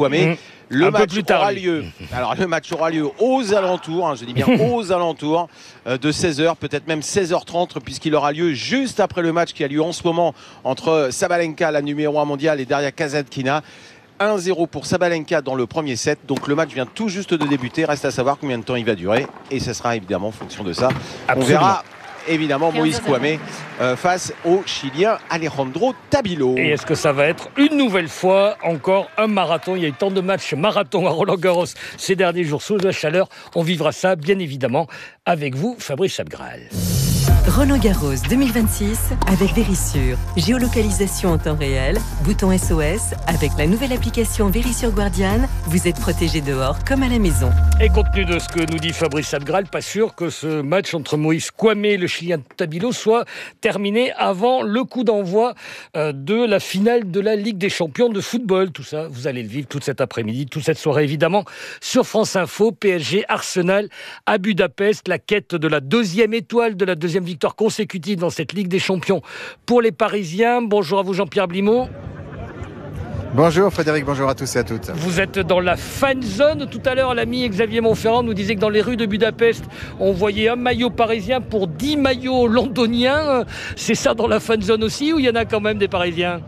Kwame. Le match aura lieu. Alors, le match aura lieu aux alentours, je dis bien aux alentours de 16h, peut-être même 16h30, puisqu'il aura lieu juste après le match qui a lieu en ce moment entre Sabalenka, la numéro 1 mondiale, et Daria Kasatkina. 1-0 pour Sabalenka dans le premier set. Donc le match vient tout juste de débuter. Reste à savoir combien de temps il va durer. Et ce sera évidemment en fonction de ça. Absolument. On verra évidemment Moïse Kwame face au Chilien Alejandro Tabilo. Et est-ce que ça va être une nouvelle fois encore un marathon? Il y a eu tant de matchs marathon à Roland-Garros ces derniers jours sous la chaleur. On vivra ça bien évidemment avec vous, Fabrice Chapgral. Roland-Garros 2026 avec Verisure. Géolocalisation en temps réel, bouton SOS. Avec la nouvelle application Verisure Guardian, vous êtes protégé dehors comme à la maison. Et compte tenu de ce que nous dit Fabrice Chapgral, pas sûr que ce match entre Moïse Kwame et le Chilien Tabilo soit terminé avant le coup d'envoi de la finale de la Ligue des Champions de football. Tout ça, vous allez le vivre toute cet après-midi, toute cette soirée évidemment sur France Info. PSG Arsenal à Budapest, la quête de la deuxième étoile, de la deuxième victoire consécutive dans cette Ligue des Champions pour les Parisiens. Bonjour à vous Jean-Pierre Blimont. Bonjour Frédéric, bonjour à tous et à toutes. Vous êtes dans la fan zone. Tout à l'heure, l'ami Xavier Montferrand nous disait que dans les rues de Budapest, on voyait un maillot parisien pour 10 maillots londoniens. C'est ça dans la fan zone aussi, ou il y en a quand même des Parisiens?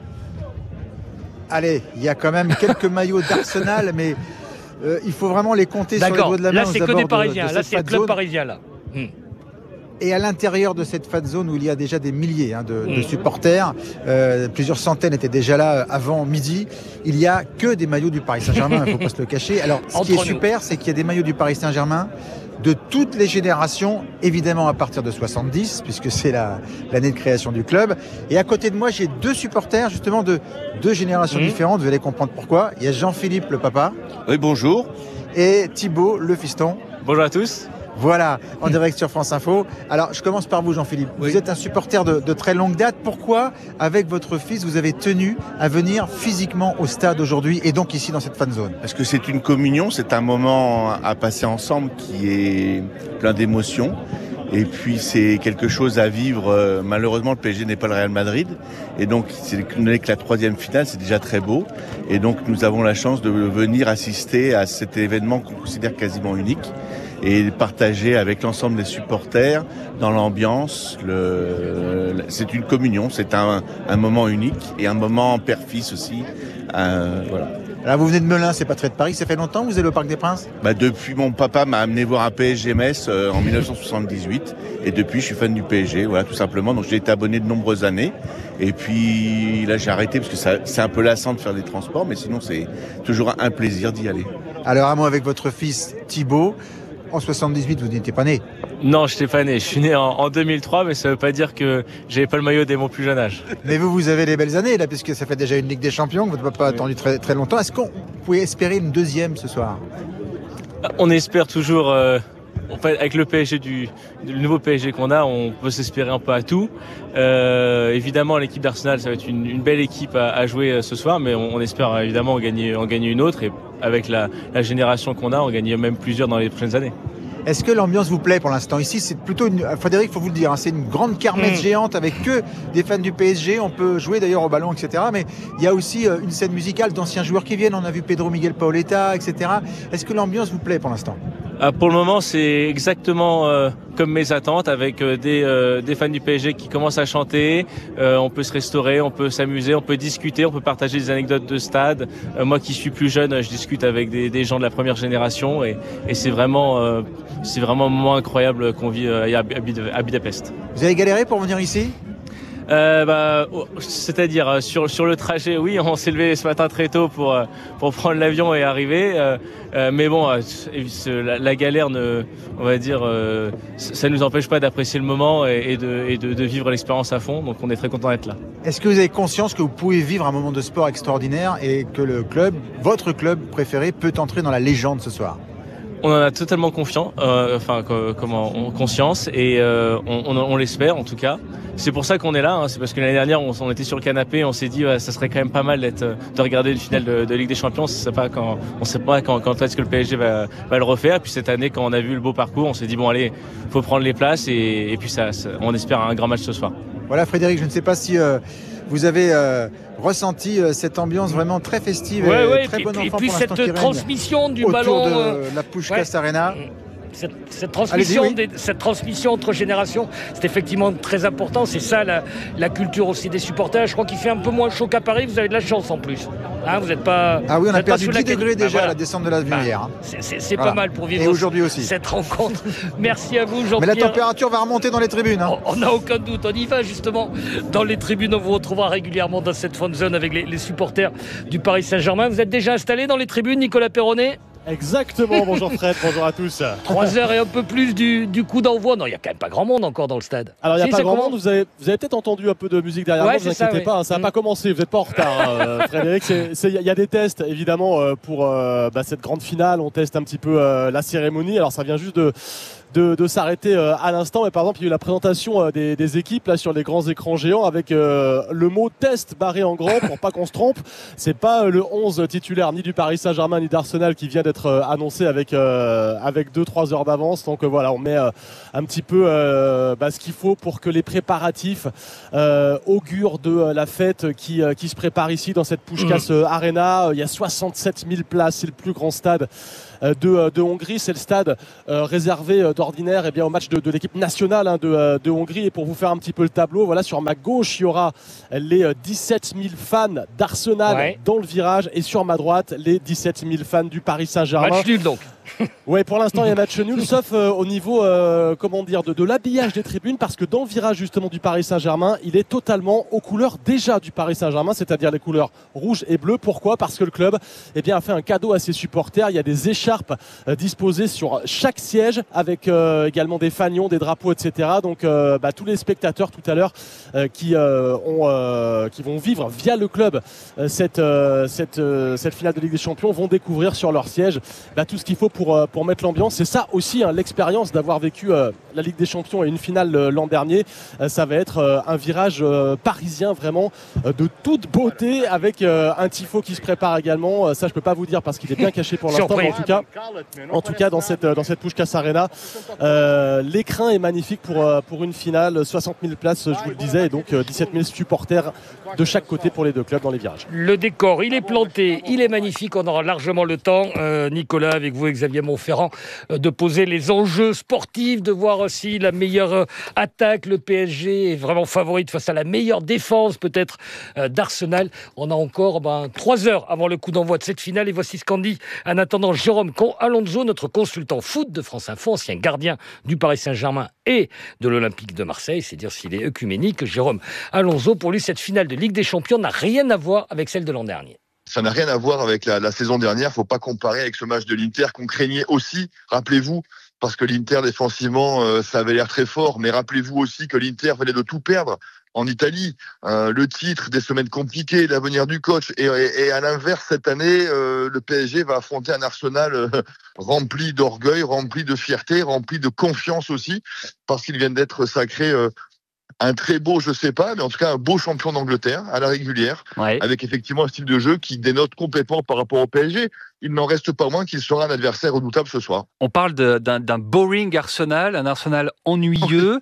Allez, il y a quand même quelques maillots d'Arsenal, mais il faut vraiment les compter sur les doigts de la main. Là, c'est que des Parisiens. Là, c'est le club parisien, là. Et à l'intérieur de cette fan zone où il y a déjà des milliers de supporters, plusieurs centaines étaient déjà là avant midi, il n'y a que des maillots du Paris Saint-Germain, il ne faut pas se le cacher. Alors, ce qui est super, c'est qu'il y a des maillots du Paris Saint-Germain de toutes les générations, évidemment à partir de 70, puisque c'est l'année de création du club. Et à côté de moi, j'ai deux supporters, justement, de deux générations différentes. Vous allez comprendre pourquoi. Il y a Jean-Philippe, le papa. Oui, bonjour. Et Thibaut, le fiston. Bonjour à tous. Voilà, en direct sur France Info. Alors, je commence par vous, Jean-Philippe. Oui. Vous êtes un supporter de très longue date. Pourquoi, avec votre fils, vous avez tenu à venir physiquement au stade aujourd'hui et donc ici dans cette fan zone? Parce que c'est une communion, c'est un moment à passer ensemble qui est plein d'émotions. Et puis c'est quelque chose à vivre. Malheureusement, le PSG n'est pas le Real Madrid. Et donc, c'est que la troisième finale, c'est déjà très beau. Et donc, nous avons la chance de venir assister à cet événement qu'on considère quasiment unique et partager avec l'ensemble des supporters dans l'ambiance. C'est une communion, c'est un moment unique et un moment père-fils aussi. Voilà. Alors vous venez de Melun, c'est pas très de Paris, ça fait longtemps que vous êtes au Parc des Princes? Depuis, mon papa m'a amené voir un PSG Metz en 1978 et depuis je suis fan du PSG, voilà tout simplement. Donc j'ai été abonné de nombreuses années et puis là j'ai arrêté parce que c'est un peu lassant de faire des transports, mais sinon c'est toujours un plaisir d'y aller. Alors à moi avec votre fils Thibaut, en 78 vous n'étiez pas né? Non, je n'étais pas né. Je suis né en 2003, mais ça ne veut pas dire que j'avais pas le maillot dès mon plus jeune âge. Mais vous avez les belles années, là, puisque ça fait déjà une Ligue des Champions, que votre papa a attendu très, très longtemps. Est-ce qu'on pouvait espérer une deuxième ce soir? On espère toujours... avec le PSG le nouveau PSG qu'on a, on peut s'espérer un peu à tout. Évidemment, l'équipe d'Arsenal, ça va être une belle équipe à jouer ce soir, mais on espère évidemment en gagner une autre. Et avec la génération qu'on a, on gagne même plusieurs dans les prochaines années. Est-ce que l'ambiance vous plaît pour l'instant? Ici, c'est plutôt Frédéric, il faut vous le dire, c'est une grande kermesse géante avec que des fans du PSG. On peut jouer d'ailleurs au ballon, etc. Mais il y a aussi une scène musicale d'anciens joueurs qui viennent. On a vu Pedro Miguel Paoletta, etc. Est-ce que l'ambiance vous plaît pour l'instant? Pour le moment, c'est exactement comme mes attentes, avec des fans du PSG qui commencent à chanter. On peut se restaurer, on peut s'amuser, on peut discuter, on peut partager des anecdotes de stade. Moi qui suis plus jeune, je discute avec des gens de la première génération et c'est vraiment un moment incroyable qu'on vit à Budapest. Vous avez galéré pour venir ici? C'est-à-dire sur le trajet, oui, on s'est levé ce matin très tôt pour prendre l'avion et arriver. Mais bon, la galère, on va dire, ça ne nous empêche pas d'apprécier le moment et de vivre l'expérience à fond. Donc on est très content d'être là. Est-ce que vous avez conscience que vous pouvez vivre un moment de sport extraordinaire et que le club, votre club préféré, peut entrer dans la légende ce soir? On en a totalement conscience et on l'espère en tout cas. C'est pour ça qu'on est là, hein. C'est parce que l'année dernière on était sur le canapé, on s'est dit ça serait quand même pas mal de regarder une finale de Ligue des Champions. On ne sait pas quand est-ce que le PSG va le refaire. Puis cette année, quand on a vu le beau parcours, on s'est dit bon allez, faut prendre les places et puis on espère un grand match ce soir. Voilà Frédéric, je ne sais pas si vous avez ressenti cette ambiance vraiment très festive et très bon enfant et puis pour l'instant qui cette règne transmission du autour ballon de la Puskás Arena. Cette transmission entre générations, c'est effectivement très important. C'est ça la culture aussi des supporters. Je crois qu'il fait un peu moins chaud qu'à Paris. Vous avez de la chance en plus. Hein, vous n'êtes pas. Ah oui, on a perdu 10 10 degrés déjà à la descente de la lumière. C'est pas mal pour vivre. Et aujourd'hui aussi. Cette rencontre. Merci à vous, Jean-Pierre. Mais la température va remonter dans les tribunes. Hein. On n'a aucun doute. On y va justement dans les tribunes. On vous retrouvera régulièrement dans cette fan zone avec les supporters du Paris Saint-Germain. Vous êtes déjà installé dans les tribunes, Nicolas Perronnet? Exactement, bonjour Fred, bonjour à tous. 3 heures et un peu plus du coup d'envoi. Non, il n'y a quand même pas grand monde encore dans le stade. Alors il n'y a pas grand monde, vous avez peut-être entendu un peu de musique derrière moi, ne vous inquiétez pas, ça n'a pas commencé, vous n'êtes pas en retard. Frédéric, il y a des tests évidemment pour cette grande finale, on teste un petit peu la cérémonie, alors ça vient juste de s'arrêter à l'instant, mais par exemple il y a eu la présentation des équipes là sur les grands écrans géants avec le mot test barré en grand pour pas qu'on se trompe. C'est pas le 11 titulaire ni du Paris Saint-Germain ni d'Arsenal qui vient d'être annoncé avec 2-3 heures d'avance, donc voilà, on met un petit peu ce qu'il faut pour que les préparatifs augurent de la fête qui se prépare ici dans cette Puskás Arena. Il y a 67 000 places, c'est le plus grand stade de Hongrie, c'est le stade réservé d'ordinaire au match de l'équipe nationale de Hongrie. Et pour vous faire un petit peu le tableau, voilà, sur ma gauche il y aura les 17 000 fans d'Arsenal dans le virage, et sur ma droite les 17 000 fans du Paris Saint-Germain. Match nul donc. Ouais, pour l'instant il y a match nul, sauf au niveau de l'habillage des tribunes, parce que dans le virage justement du Paris Saint-Germain, il est totalement aux couleurs déjà du Paris Saint-Germain, c'est-à-dire les couleurs rouge et bleu. Pourquoi ? Parce que le club a fait un cadeau à ses supporters. Il y a des écharpes disposées sur chaque siège, avec également des fanions, des drapeaux, etc. Donc tous les spectateurs tout à l'heure qui vont vivre via le club cette finale de Ligue des Champions vont découvrir sur leur siège tout ce qu'il faut pour mettre l'ambiance. C'est ça aussi l'expérience d'avoir vécu la Ligue des Champions et une finale l'an dernier. Ça va être un virage parisien vraiment de toute beauté, avec un tifo qui se prépare également. Ça je peux pas vous dire parce qu'il est bien caché pour l'instant, mais en tout cas dans cette Puskás Arena, l'écrin est magnifique pour une finale. 60 000 places, je vous le disais, et donc 17 000 supporters de chaque côté pour les deux clubs dans les virages. Le décor, il est planté, il est magnifique. On aura largement le temps, Nicolas, avec vous et Xavier Montferrand, de poser les enjeux sportifs, de voir aussi la meilleure attaque. Le PSG est vraiment favorite face à la meilleure défense peut-être d'Arsenal. On a encore 3 heures avant le coup d'envoi de cette finale, et voici ce qu'en dit en attendant Jérôme Alonso, notre consultant foot de France Info, ancien gardien du Paris Saint-Germain et de l'Olympique de Marseille. C'est dire s'il est œcuménique. Jérôme Alonso, pour lui, cette finale de Ligue des Champions n'a rien à voir avec celle de l'an dernier. Ça n'a rien à voir avec la saison dernière. Faut pas comparer avec ce match de l'Inter qu'on craignait aussi. Rappelez-vous, parce que l'Inter défensivement, ça avait l'air très fort, mais rappelez-vous aussi que l'Inter venait de tout perdre en Italie. Le titre, des semaines compliquées, l'avenir du coach. Et à l'inverse, cette année, le PSG va affronter un Arsenal rempli d'orgueil, rempli de fierté, rempli de confiance aussi, parce qu'ils viennent d'être sacrés un très beau, je sais pas, mais en tout cas un beau champion d'Angleterre à la régulière, avec effectivement un style de jeu qui dénote complètement par rapport au PSG. Il n'en reste pas moins qu'il sera un adversaire redoutable ce soir. On parle d'un boring Arsenal, un Arsenal ennuyeux.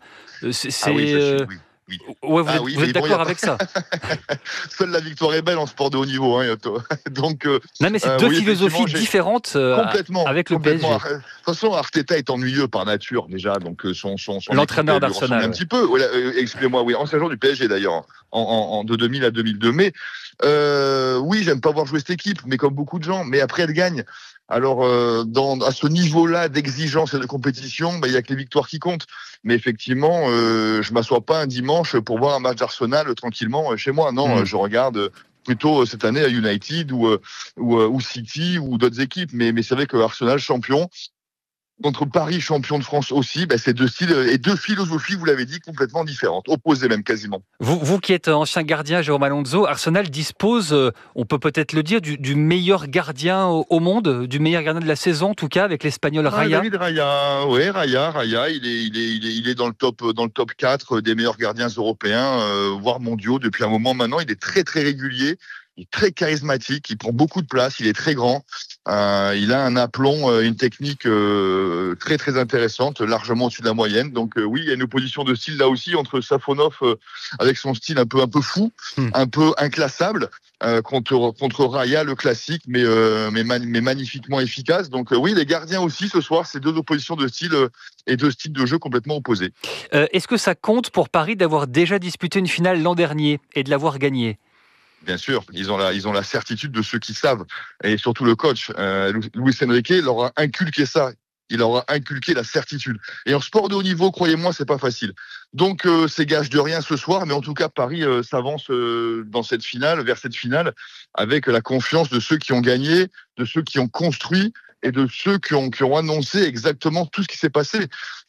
Vous êtes d'accord avec ça? Seule la victoire est belle en sport de haut niveau, hein, Donc, non, mais c'est deux philosophies différentes avec le PSG. De toute façon, Arteta est ennuyeux par nature déjà, donc son l'entraîneur d'Arsenal. Un petit peu. Excusez-moi, ancien joueur du PSG d'ailleurs, de 2000 à 2002. Mais j'aime pas voir jouer cette équipe, mais comme beaucoup de gens. Mais après, elle gagne. Alors, à ce niveau-là d'exigence et de compétition, il y a que les victoires qui comptent. Mais effectivement, je m'assois pas un dimanche pour voir un match d'Arsenal tranquillement chez moi. Non, je regarde plutôt cette année à United ou City ou d'autres équipes. Mais c'est vrai que Arsenal champion contre Paris champion de France aussi, c'est deux styles et deux philosophies, vous l'avez dit, complètement différentes, opposées même quasiment. Vous qui êtes ancien gardien, Jérôme Alonso, Arsenal dispose, on peut peut-être le dire, du meilleur gardien au monde, du meilleur gardien de la saison en tout cas, avec l'Espagnol Raya. David Raya, Raya, il est dans le top 4 des meilleurs gardiens européens, voire mondiaux depuis un moment maintenant. Il est très très régulier. Il est très charismatique, il prend beaucoup de place, il est très grand. Il a un aplomb, une technique très très intéressante, largement au-dessus de la moyenne. Donc oui, il y a une opposition de style là aussi entre Safonov avec son style un peu fou, un peu inclassable, contre Raya, le classique, mais magnifiquement efficace. Donc oui, les gardiens aussi ce soir, c'est deux oppositions de style et deux styles de jeu complètement opposés. Est-ce que ça compte pour Paris d'avoir déjà disputé une finale l'an dernier et de l'avoir gagnée ? Bien sûr, ils ont la certitude de ceux qui savent, et surtout le coach Luis Enrique leur a inculqué ça. Il leur a inculqué la certitude. Et en sport de haut niveau, croyez-moi, c'est pas facile. Donc c'est gage de rien ce soir, mais en tout cas Paris s'avance vers cette finale, avec la confiance de ceux qui ont gagné, de ceux qui ont construit et de ceux qui ont annoncé exactement tout ce qui s'est passé.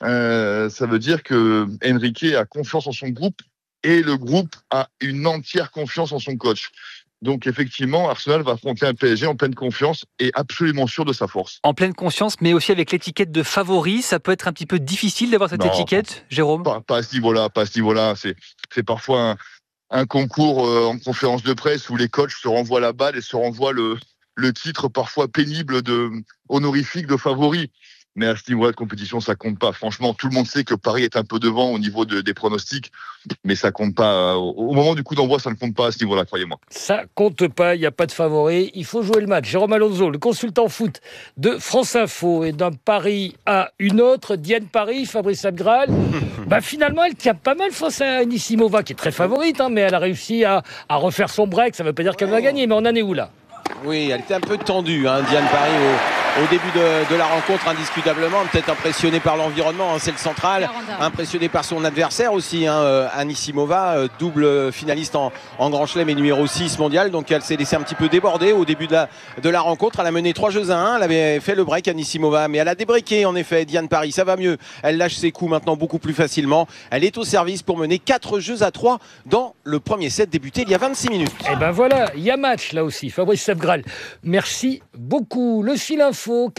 Ça veut dire que Enrique a confiance en son groupe. Et le groupe a une entière confiance en son coach. Donc effectivement, Arsenal va affronter un PSG en pleine confiance et absolument sûr de sa force. En pleine confiance, mais aussi avec l'étiquette de favori, ça peut être un petit peu difficile d'avoir cette étiquette, Jérôme ? Pas à ce niveau-là. C'est parfois un concours en conférence de presse où les coachs se renvoient la balle et se renvoient le titre parfois pénible honorifique de favori. Mais à ce niveau-là de compétition, ça compte pas. Franchement, tout le monde sait que Paris est un peu devant au niveau des pronostics, mais ça compte pas. Au moment du coup d'envoi, ça ne compte pas à ce niveau-là, croyez-moi. Ça compte pas, il n'y a pas de favori. Il faut jouer le match. Jérôme Alonso, le consultant foot de France Info, et d'un pari à une autre, Diane Paris, Fabrice Abgral. Finalement, elle tient pas mal face à Anisimova, qui est très favorite, mais elle a réussi à refaire son break. Ça ne veut pas dire qu'elle va gagner, mais on en est où là ? Oui, elle était un peu tendue, Diane Paris, au début de la rencontre, indiscutablement, peut-être impressionnée par l'environnement, c'est le central, impressionnée par son adversaire aussi, Anisimova, double finaliste en Grand Chelem et numéro 6 mondial, donc elle s'est laissée un petit peu déborder au début de la rencontre. Elle a mené 3-1, elle avait fait le break, Anisimova, mais elle a débreaké en effet, Diane Paris, ça va mieux, elle lâche ses coups maintenant beaucoup plus facilement, elle est au service pour mener 4-3 dans le premier set débuté il y a 26 minutes. Et voilà, il y a match là aussi, Fabrice Abgral. Merci beaucoup. Le fil info,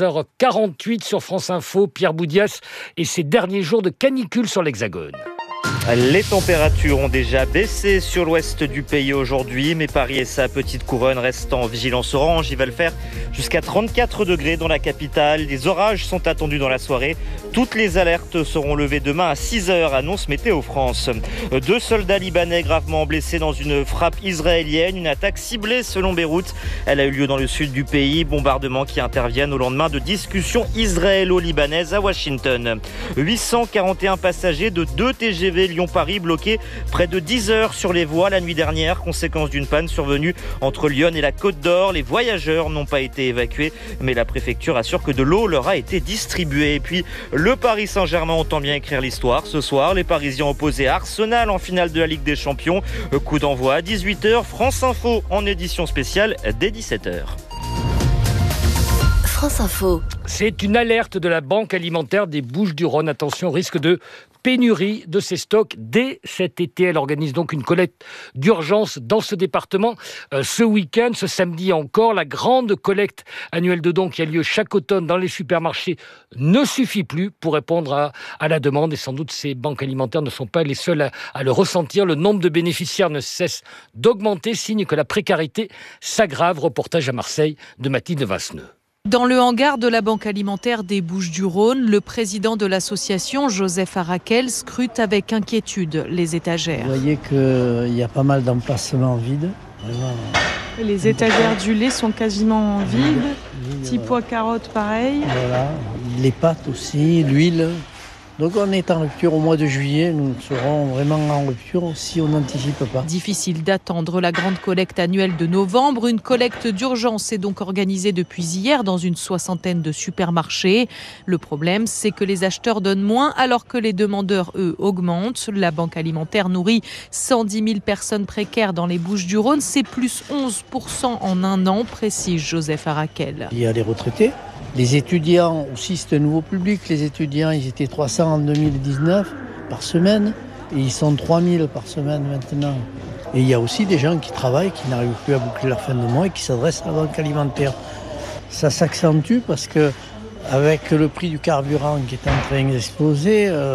14h48 sur France Info, Pierre Boudias et ses derniers jours de canicule sur l'Hexagone. Les températures ont déjà baissé sur l'ouest du pays aujourd'hui, mais Paris et sa petite couronne restent en vigilance orange. Il va le faire jusqu'à 34 degrés dans la capitale. Des orages sont attendus dans la soirée. Toutes les alertes seront levées demain à 6h, annonce Météo France. 2 soldats libanais gravement blessés dans une frappe israélienne, une attaque ciblée selon Beyrouth. Elle a eu lieu dans le sud du pays, bombardements qui interviennent au lendemain de discussions israélo-libanaises à Washington. 841 passagers de 2 TGV Lyon-Paris bloqués près de 10 heures sur les voies la nuit dernière, conséquence d'une panne survenue entre Lyon et la Côte d'Or. Les voyageurs n'ont pas été évacués, mais la préfecture assure que de l'eau leur a été distribuée. Et puis, le Paris Saint-Germain entend bien écrire l'histoire. Ce soir, les Parisiens opposés à Arsenal en finale de la Ligue des Champions. Coup d'envoi à 18h. France Info en édition spéciale dès 17h. France Info. C'est une alerte de la Banque alimentaire des Bouches-du-Rhône. Attention, risque de pénurie de ces stocks dès cet été. Elle organise donc une collecte d'urgence dans ce département. Ce week-end, ce samedi encore, la grande collecte annuelle de dons qui a lieu chaque automne dans les supermarchés ne suffit plus pour répondre à la demande. Et sans doute, ces banques alimentaires ne sont pas les seules à le ressentir. Le nombre de bénéficiaires ne cesse d'augmenter, signe que la précarité s'aggrave. Reportage à Marseille de Mathilde Vasseneux. Dans le hangar de la Banque alimentaire des Bouches-du-Rhône, le président de l'association, Joseph Arakel, scrute avec inquiétude les étagères. Vous voyez qu'il y a pas mal d'emplacements vides. Vraiment. Les étagères du lait sont quasiment vides. Petits pois carottes, pareil. Voilà. Les pâtes aussi, l'huile. Donc on est en rupture au mois de juillet, nous serons vraiment en rupture si on n'anticipe pas. Difficile d'attendre la grande collecte annuelle de novembre. Une collecte d'urgence est donc organisée depuis hier dans une 60aine de supermarchés. Le problème, c'est que les acheteurs donnent moins alors que les demandeurs, eux, augmentent. La Banque alimentaire nourrit 110 000 personnes précaires dans les Bouches-du-Rhône. C'est plus 11% en un an, précise Joseph Arakel. Il y a les retraités. Les étudiants aussi, c'est un nouveau public. Les étudiants, ils étaient 300 en 2019 par semaine et ils sont 3000 par semaine maintenant. Et il y a aussi des gens qui travaillent, qui n'arrivent plus à boucler leur fin de mois et qui s'adressent à la banque alimentaire. Ça s'accentue parce que avec le prix du carburant qui est en train d'exploser,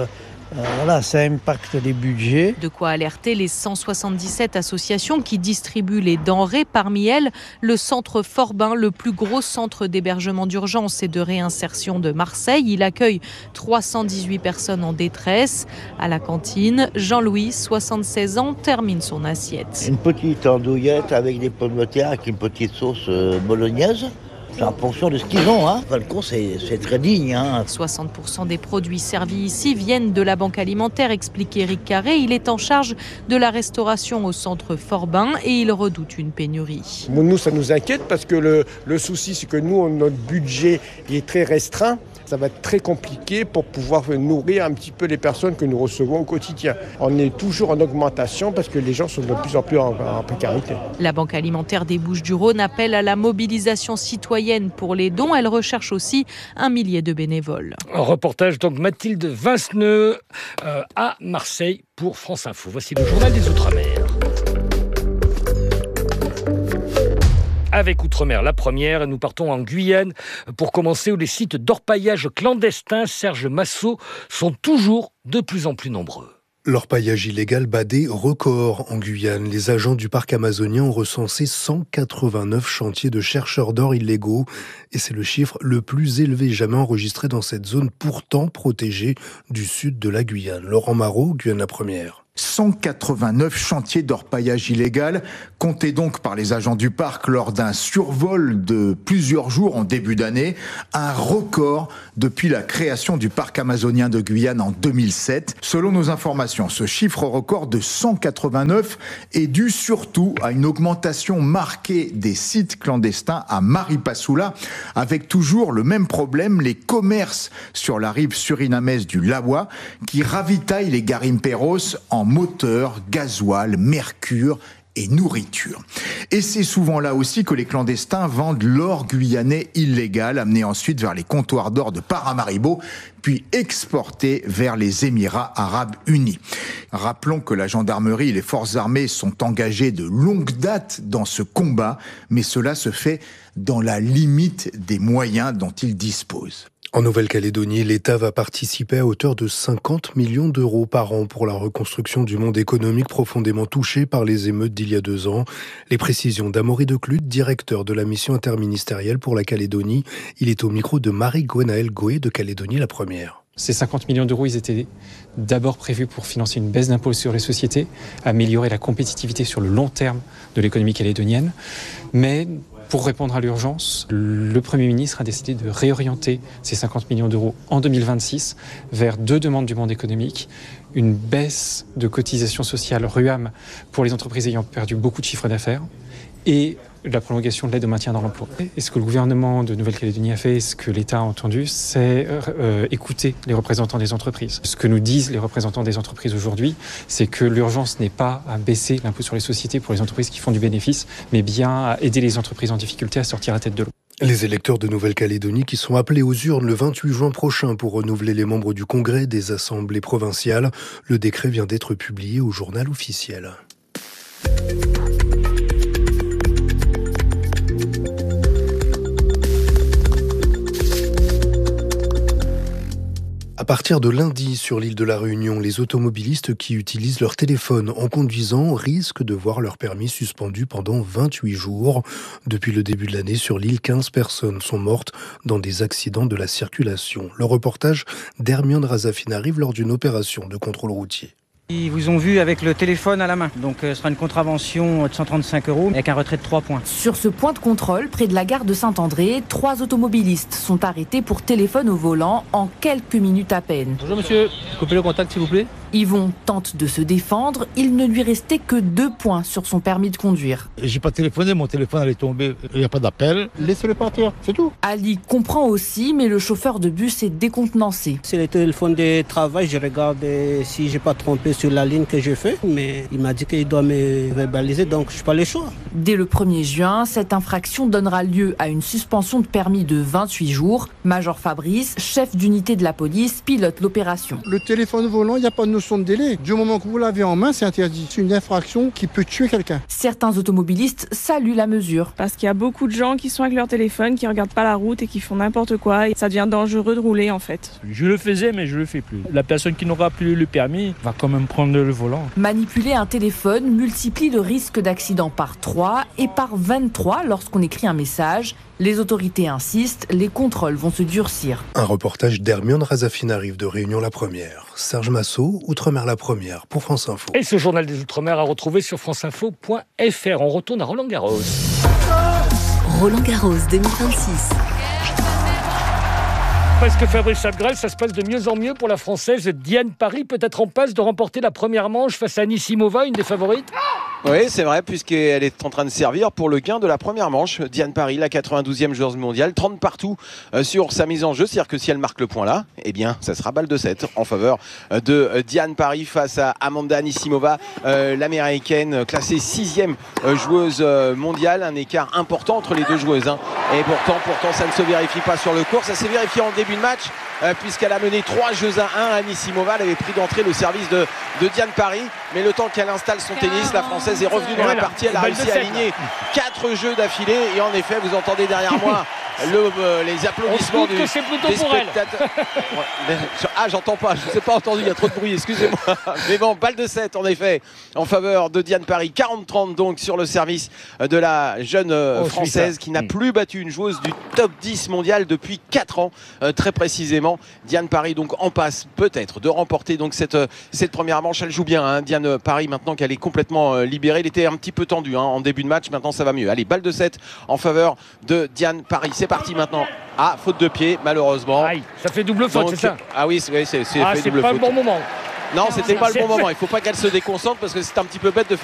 Ça impacte les budgets. De quoi alerter les 177 associations qui distribuent les denrées. Parmi elles, le centre Forbin, le plus gros centre d'hébergement d'urgence et de réinsertion de Marseille. Il accueille 318 personnes en détresse. À la cantine, Jean-Louis, 76 ans, termine son assiette. Une petite andouillette avec des pommes de terre avec une petite sauce bolognaise. C'est en fonction de ce qu'ils ont. Enfin, le cours, c'est très digne. 60% des produits servis ici viennent de la banque alimentaire, explique Éric Carré. Il est en charge de la restauration au centre Forbin et il redoute une pénurie. Nous, ça nous inquiète parce que le souci, c'est que nous, notre budget est très restreint. Ça va être très compliqué pour pouvoir nourrir un petit peu les personnes que nous recevons au quotidien. On est toujours en augmentation parce que les gens sont de plus en plus en précarité. La Banque alimentaire des Bouches-du-Rhône appelle à la mobilisation citoyenne pour les dons. Elle recherche aussi 1 millier de bénévoles. Un reportage donc Mathilde Vinceneux à Marseille pour France Info. Voici le journal des Outre-mer. Avec Outre-mer, la première, nous partons en Guyane pour commencer où les sites d'orpaillage clandestins, Serge Massot, sont toujours de plus en plus nombreux. L'orpaillage illégal bat des records en Guyane. Les agents du parc amazonien ont recensé 189 chantiers de chercheurs d'or illégaux. Et c'est le chiffre le plus élevé jamais enregistré dans cette zone pourtant protégée du sud de la Guyane. Laurent Marot, Guyane la première. 189 chantiers d'orpaillage illégal comptés donc par les agents du parc lors d'un survol de plusieurs jours en début d'année, un record depuis la création du parc amazonien de Guyane en 2007. Selon nos informations, ce chiffre record de 189 est dû surtout à une augmentation marquée des sites clandestins à Maripasoula, avec toujours le même problème, les commerces sur la rive surinamaise du Lawa qui ravitaillent les garimperos en moteur, gasoil, mercure et nourriture. Et c'est souvent là aussi que les clandestins vendent l'or guyanais illégal, amené ensuite vers les comptoirs d'or de Paramaribo, puis exporté vers les Émirats arabes unis. Rappelons que la gendarmerie et les forces armées sont engagées de longue date dans ce combat, mais cela se fait dans la limite des moyens dont ils disposent. En Nouvelle-Calédonie, l'État va participer à hauteur de 50 millions d'euros par an pour la reconstruction du monde économique profondément touché par les émeutes d'il y a 2 ans. Les précisions d'Amaury Declude, directeur de la mission interministérielle pour la Calédonie. Il est au micro de Marie-Gwenaëlle Goé de Calédonie la première. Ces 50 millions d'euros, ils étaient d'abord prévus pour financer une baisse d'impôts sur les sociétés, améliorer la compétitivité sur le long terme de l'économie calédonienne. Mais pour répondre à l'urgence, le Premier ministre a décidé de réorienter ces 50 millions d'euros en 2026 vers 2 demandes du monde économique. Une baisse de cotisations sociales RUAM pour les entreprises ayant perdu beaucoup de chiffre d'affaires et la prolongation de l'aide au maintien dans l'emploi. Et ce que le gouvernement de Nouvelle-Calédonie a fait, ce que l'État a entendu, c'est écouter les représentants des entreprises. Ce que nous disent les représentants des entreprises aujourd'hui, c'est que l'urgence n'est pas à baisser l'impôt sur les sociétés pour les entreprises qui font du bénéfice, mais bien à aider les entreprises en difficulté à sortir à tête de l'eau. Les électeurs de Nouvelle-Calédonie qui sont appelés aux urnes le 28 juin prochain pour renouveler les membres du Congrès des assemblées provinciales. Le décret vient d'être publié au journal officiel. À partir de lundi, sur l'île de la Réunion, les automobilistes qui utilisent leur téléphone en conduisant risquent de voir leur permis suspendu pendant 28 jours. Depuis le début de l'année, sur l'île, 15 personnes sont mortes dans des accidents de la circulation. Le reportage d'Hermione Razafine arrive lors d'une opération de contrôle routier. Ils vous ont vu avec le téléphone à la main, donc ce sera une contravention de 135 € avec un retrait de 3 points. Sur ce point de contrôle, près de la gare de Saint-André, 3 automobilistes sont arrêtés pour téléphone au volant en quelques minutes à peine. Bonjour monsieur, coupez le contact s'il vous plaît. Yvon tente de se défendre, il ne lui restait que 2 points sur son permis de conduire. J'ai pas téléphoné, mon téléphone allait tomber, il n'y a pas d'appel, laissez-le partir, c'est tout. Ali comprend aussi, mais le chauffeur de bus est décontenancé. C'est le téléphone de travail, je regarde si j'ai pas trompé sur la ligne que j'ai fait, mais il m'a dit qu'il doit me verbaliser, donc je n'ai pas le choix. Dès le 1er juin, cette infraction donnera lieu à une suspension de permis de 28 jours. Major Fabrice, chef d'unité de la police, pilote l'opération. Le téléphone volant, il n'y a pas de notion de délai. Du moment que vous l'avez en main, c'est interdit. C'est une infraction qui peut tuer quelqu'un. Certains automobilistes saluent la mesure. Parce qu'il y a beaucoup de gens qui sont avec leur téléphone, qui regardent pas la route et qui font n'importe quoi. Et ça devient dangereux de rouler en fait. Je le faisais, mais je le fais plus. La personne qui n'aura plus le permis va quand même prendre le volant. Manipuler un téléphone multiplie le risque d'accident par 3 et par 23 lorsqu'on écrit un message. Les autorités insistent, les contrôles vont se durcir. Un reportage d'Hermione Razafine arrive de Réunion la Première. Serge Massot, Outre-mer la Première, pour France Info. Et ce journal des Outre-mer à retrouver sur franceinfo.fr. On retourne à Roland-Garros. Roland-Garros 2026. Parce que Fabrice Chabgrel, ça se passe de mieux en mieux pour la Française Diane Parry, peut-être en passe de remporter la première manche face à Anisimova, une des favorites. Oui, c'est vrai, puisqu'elle est en train de servir pour le gain de la première manche. Diane Parry, la 92e joueuse mondiale, 30 partout sur sa mise en jeu. C'est-à-dire que si elle marque le point là, eh bien, ça sera balle de 7 en faveur de Diane Parry face à Amanda Anisimova, l'américaine classée 6e joueuse mondiale. Un écart important entre les deux joueuses. Et pourtant, ça ne se vérifie pas sur le court. Ça s'est vérifié en début de match, puisqu'elle a mené 3 jeux à 1. Anisimova, elle avait pris d'entrée le service de Diane Parry. Mais le temps qu'elle installe son tennis, la Française est revenue dans la partie. Elle a réussi à aligner 4 jeux d'affilée. Et en effet, vous entendez derrière moi les applaudissements des spectateurs. Ah, j'entends pas, je ne sais pas entendu, il y a trop de bruit, excusez-moi. Mais bon, balle de 7 en effet, en faveur de Diane Parry. 40-30 donc sur le service de la jeune Française qui n'a plus battu une joueuse du top 10 mondial depuis 4 ans, très précisément. Diane Parry donc en passe peut-être de remporter donc cette première manche. Elle joue bien, Diane Parry, maintenant qu'elle est complètement libérée. Il était un petit peu tendu en début de match, maintenant ça va mieux. Allez, balle de 7 en faveur de Diane Parry. C'est parti maintenant. Ah, faute de pied, malheureusement. Aïe, ça fait double faute, c'est ça? Ah oui, c'est pas le bon moment. Non, c'était pas le bon moment. Il faut pas qu'elle se déconcentre parce que c'est un petit peu bête de faire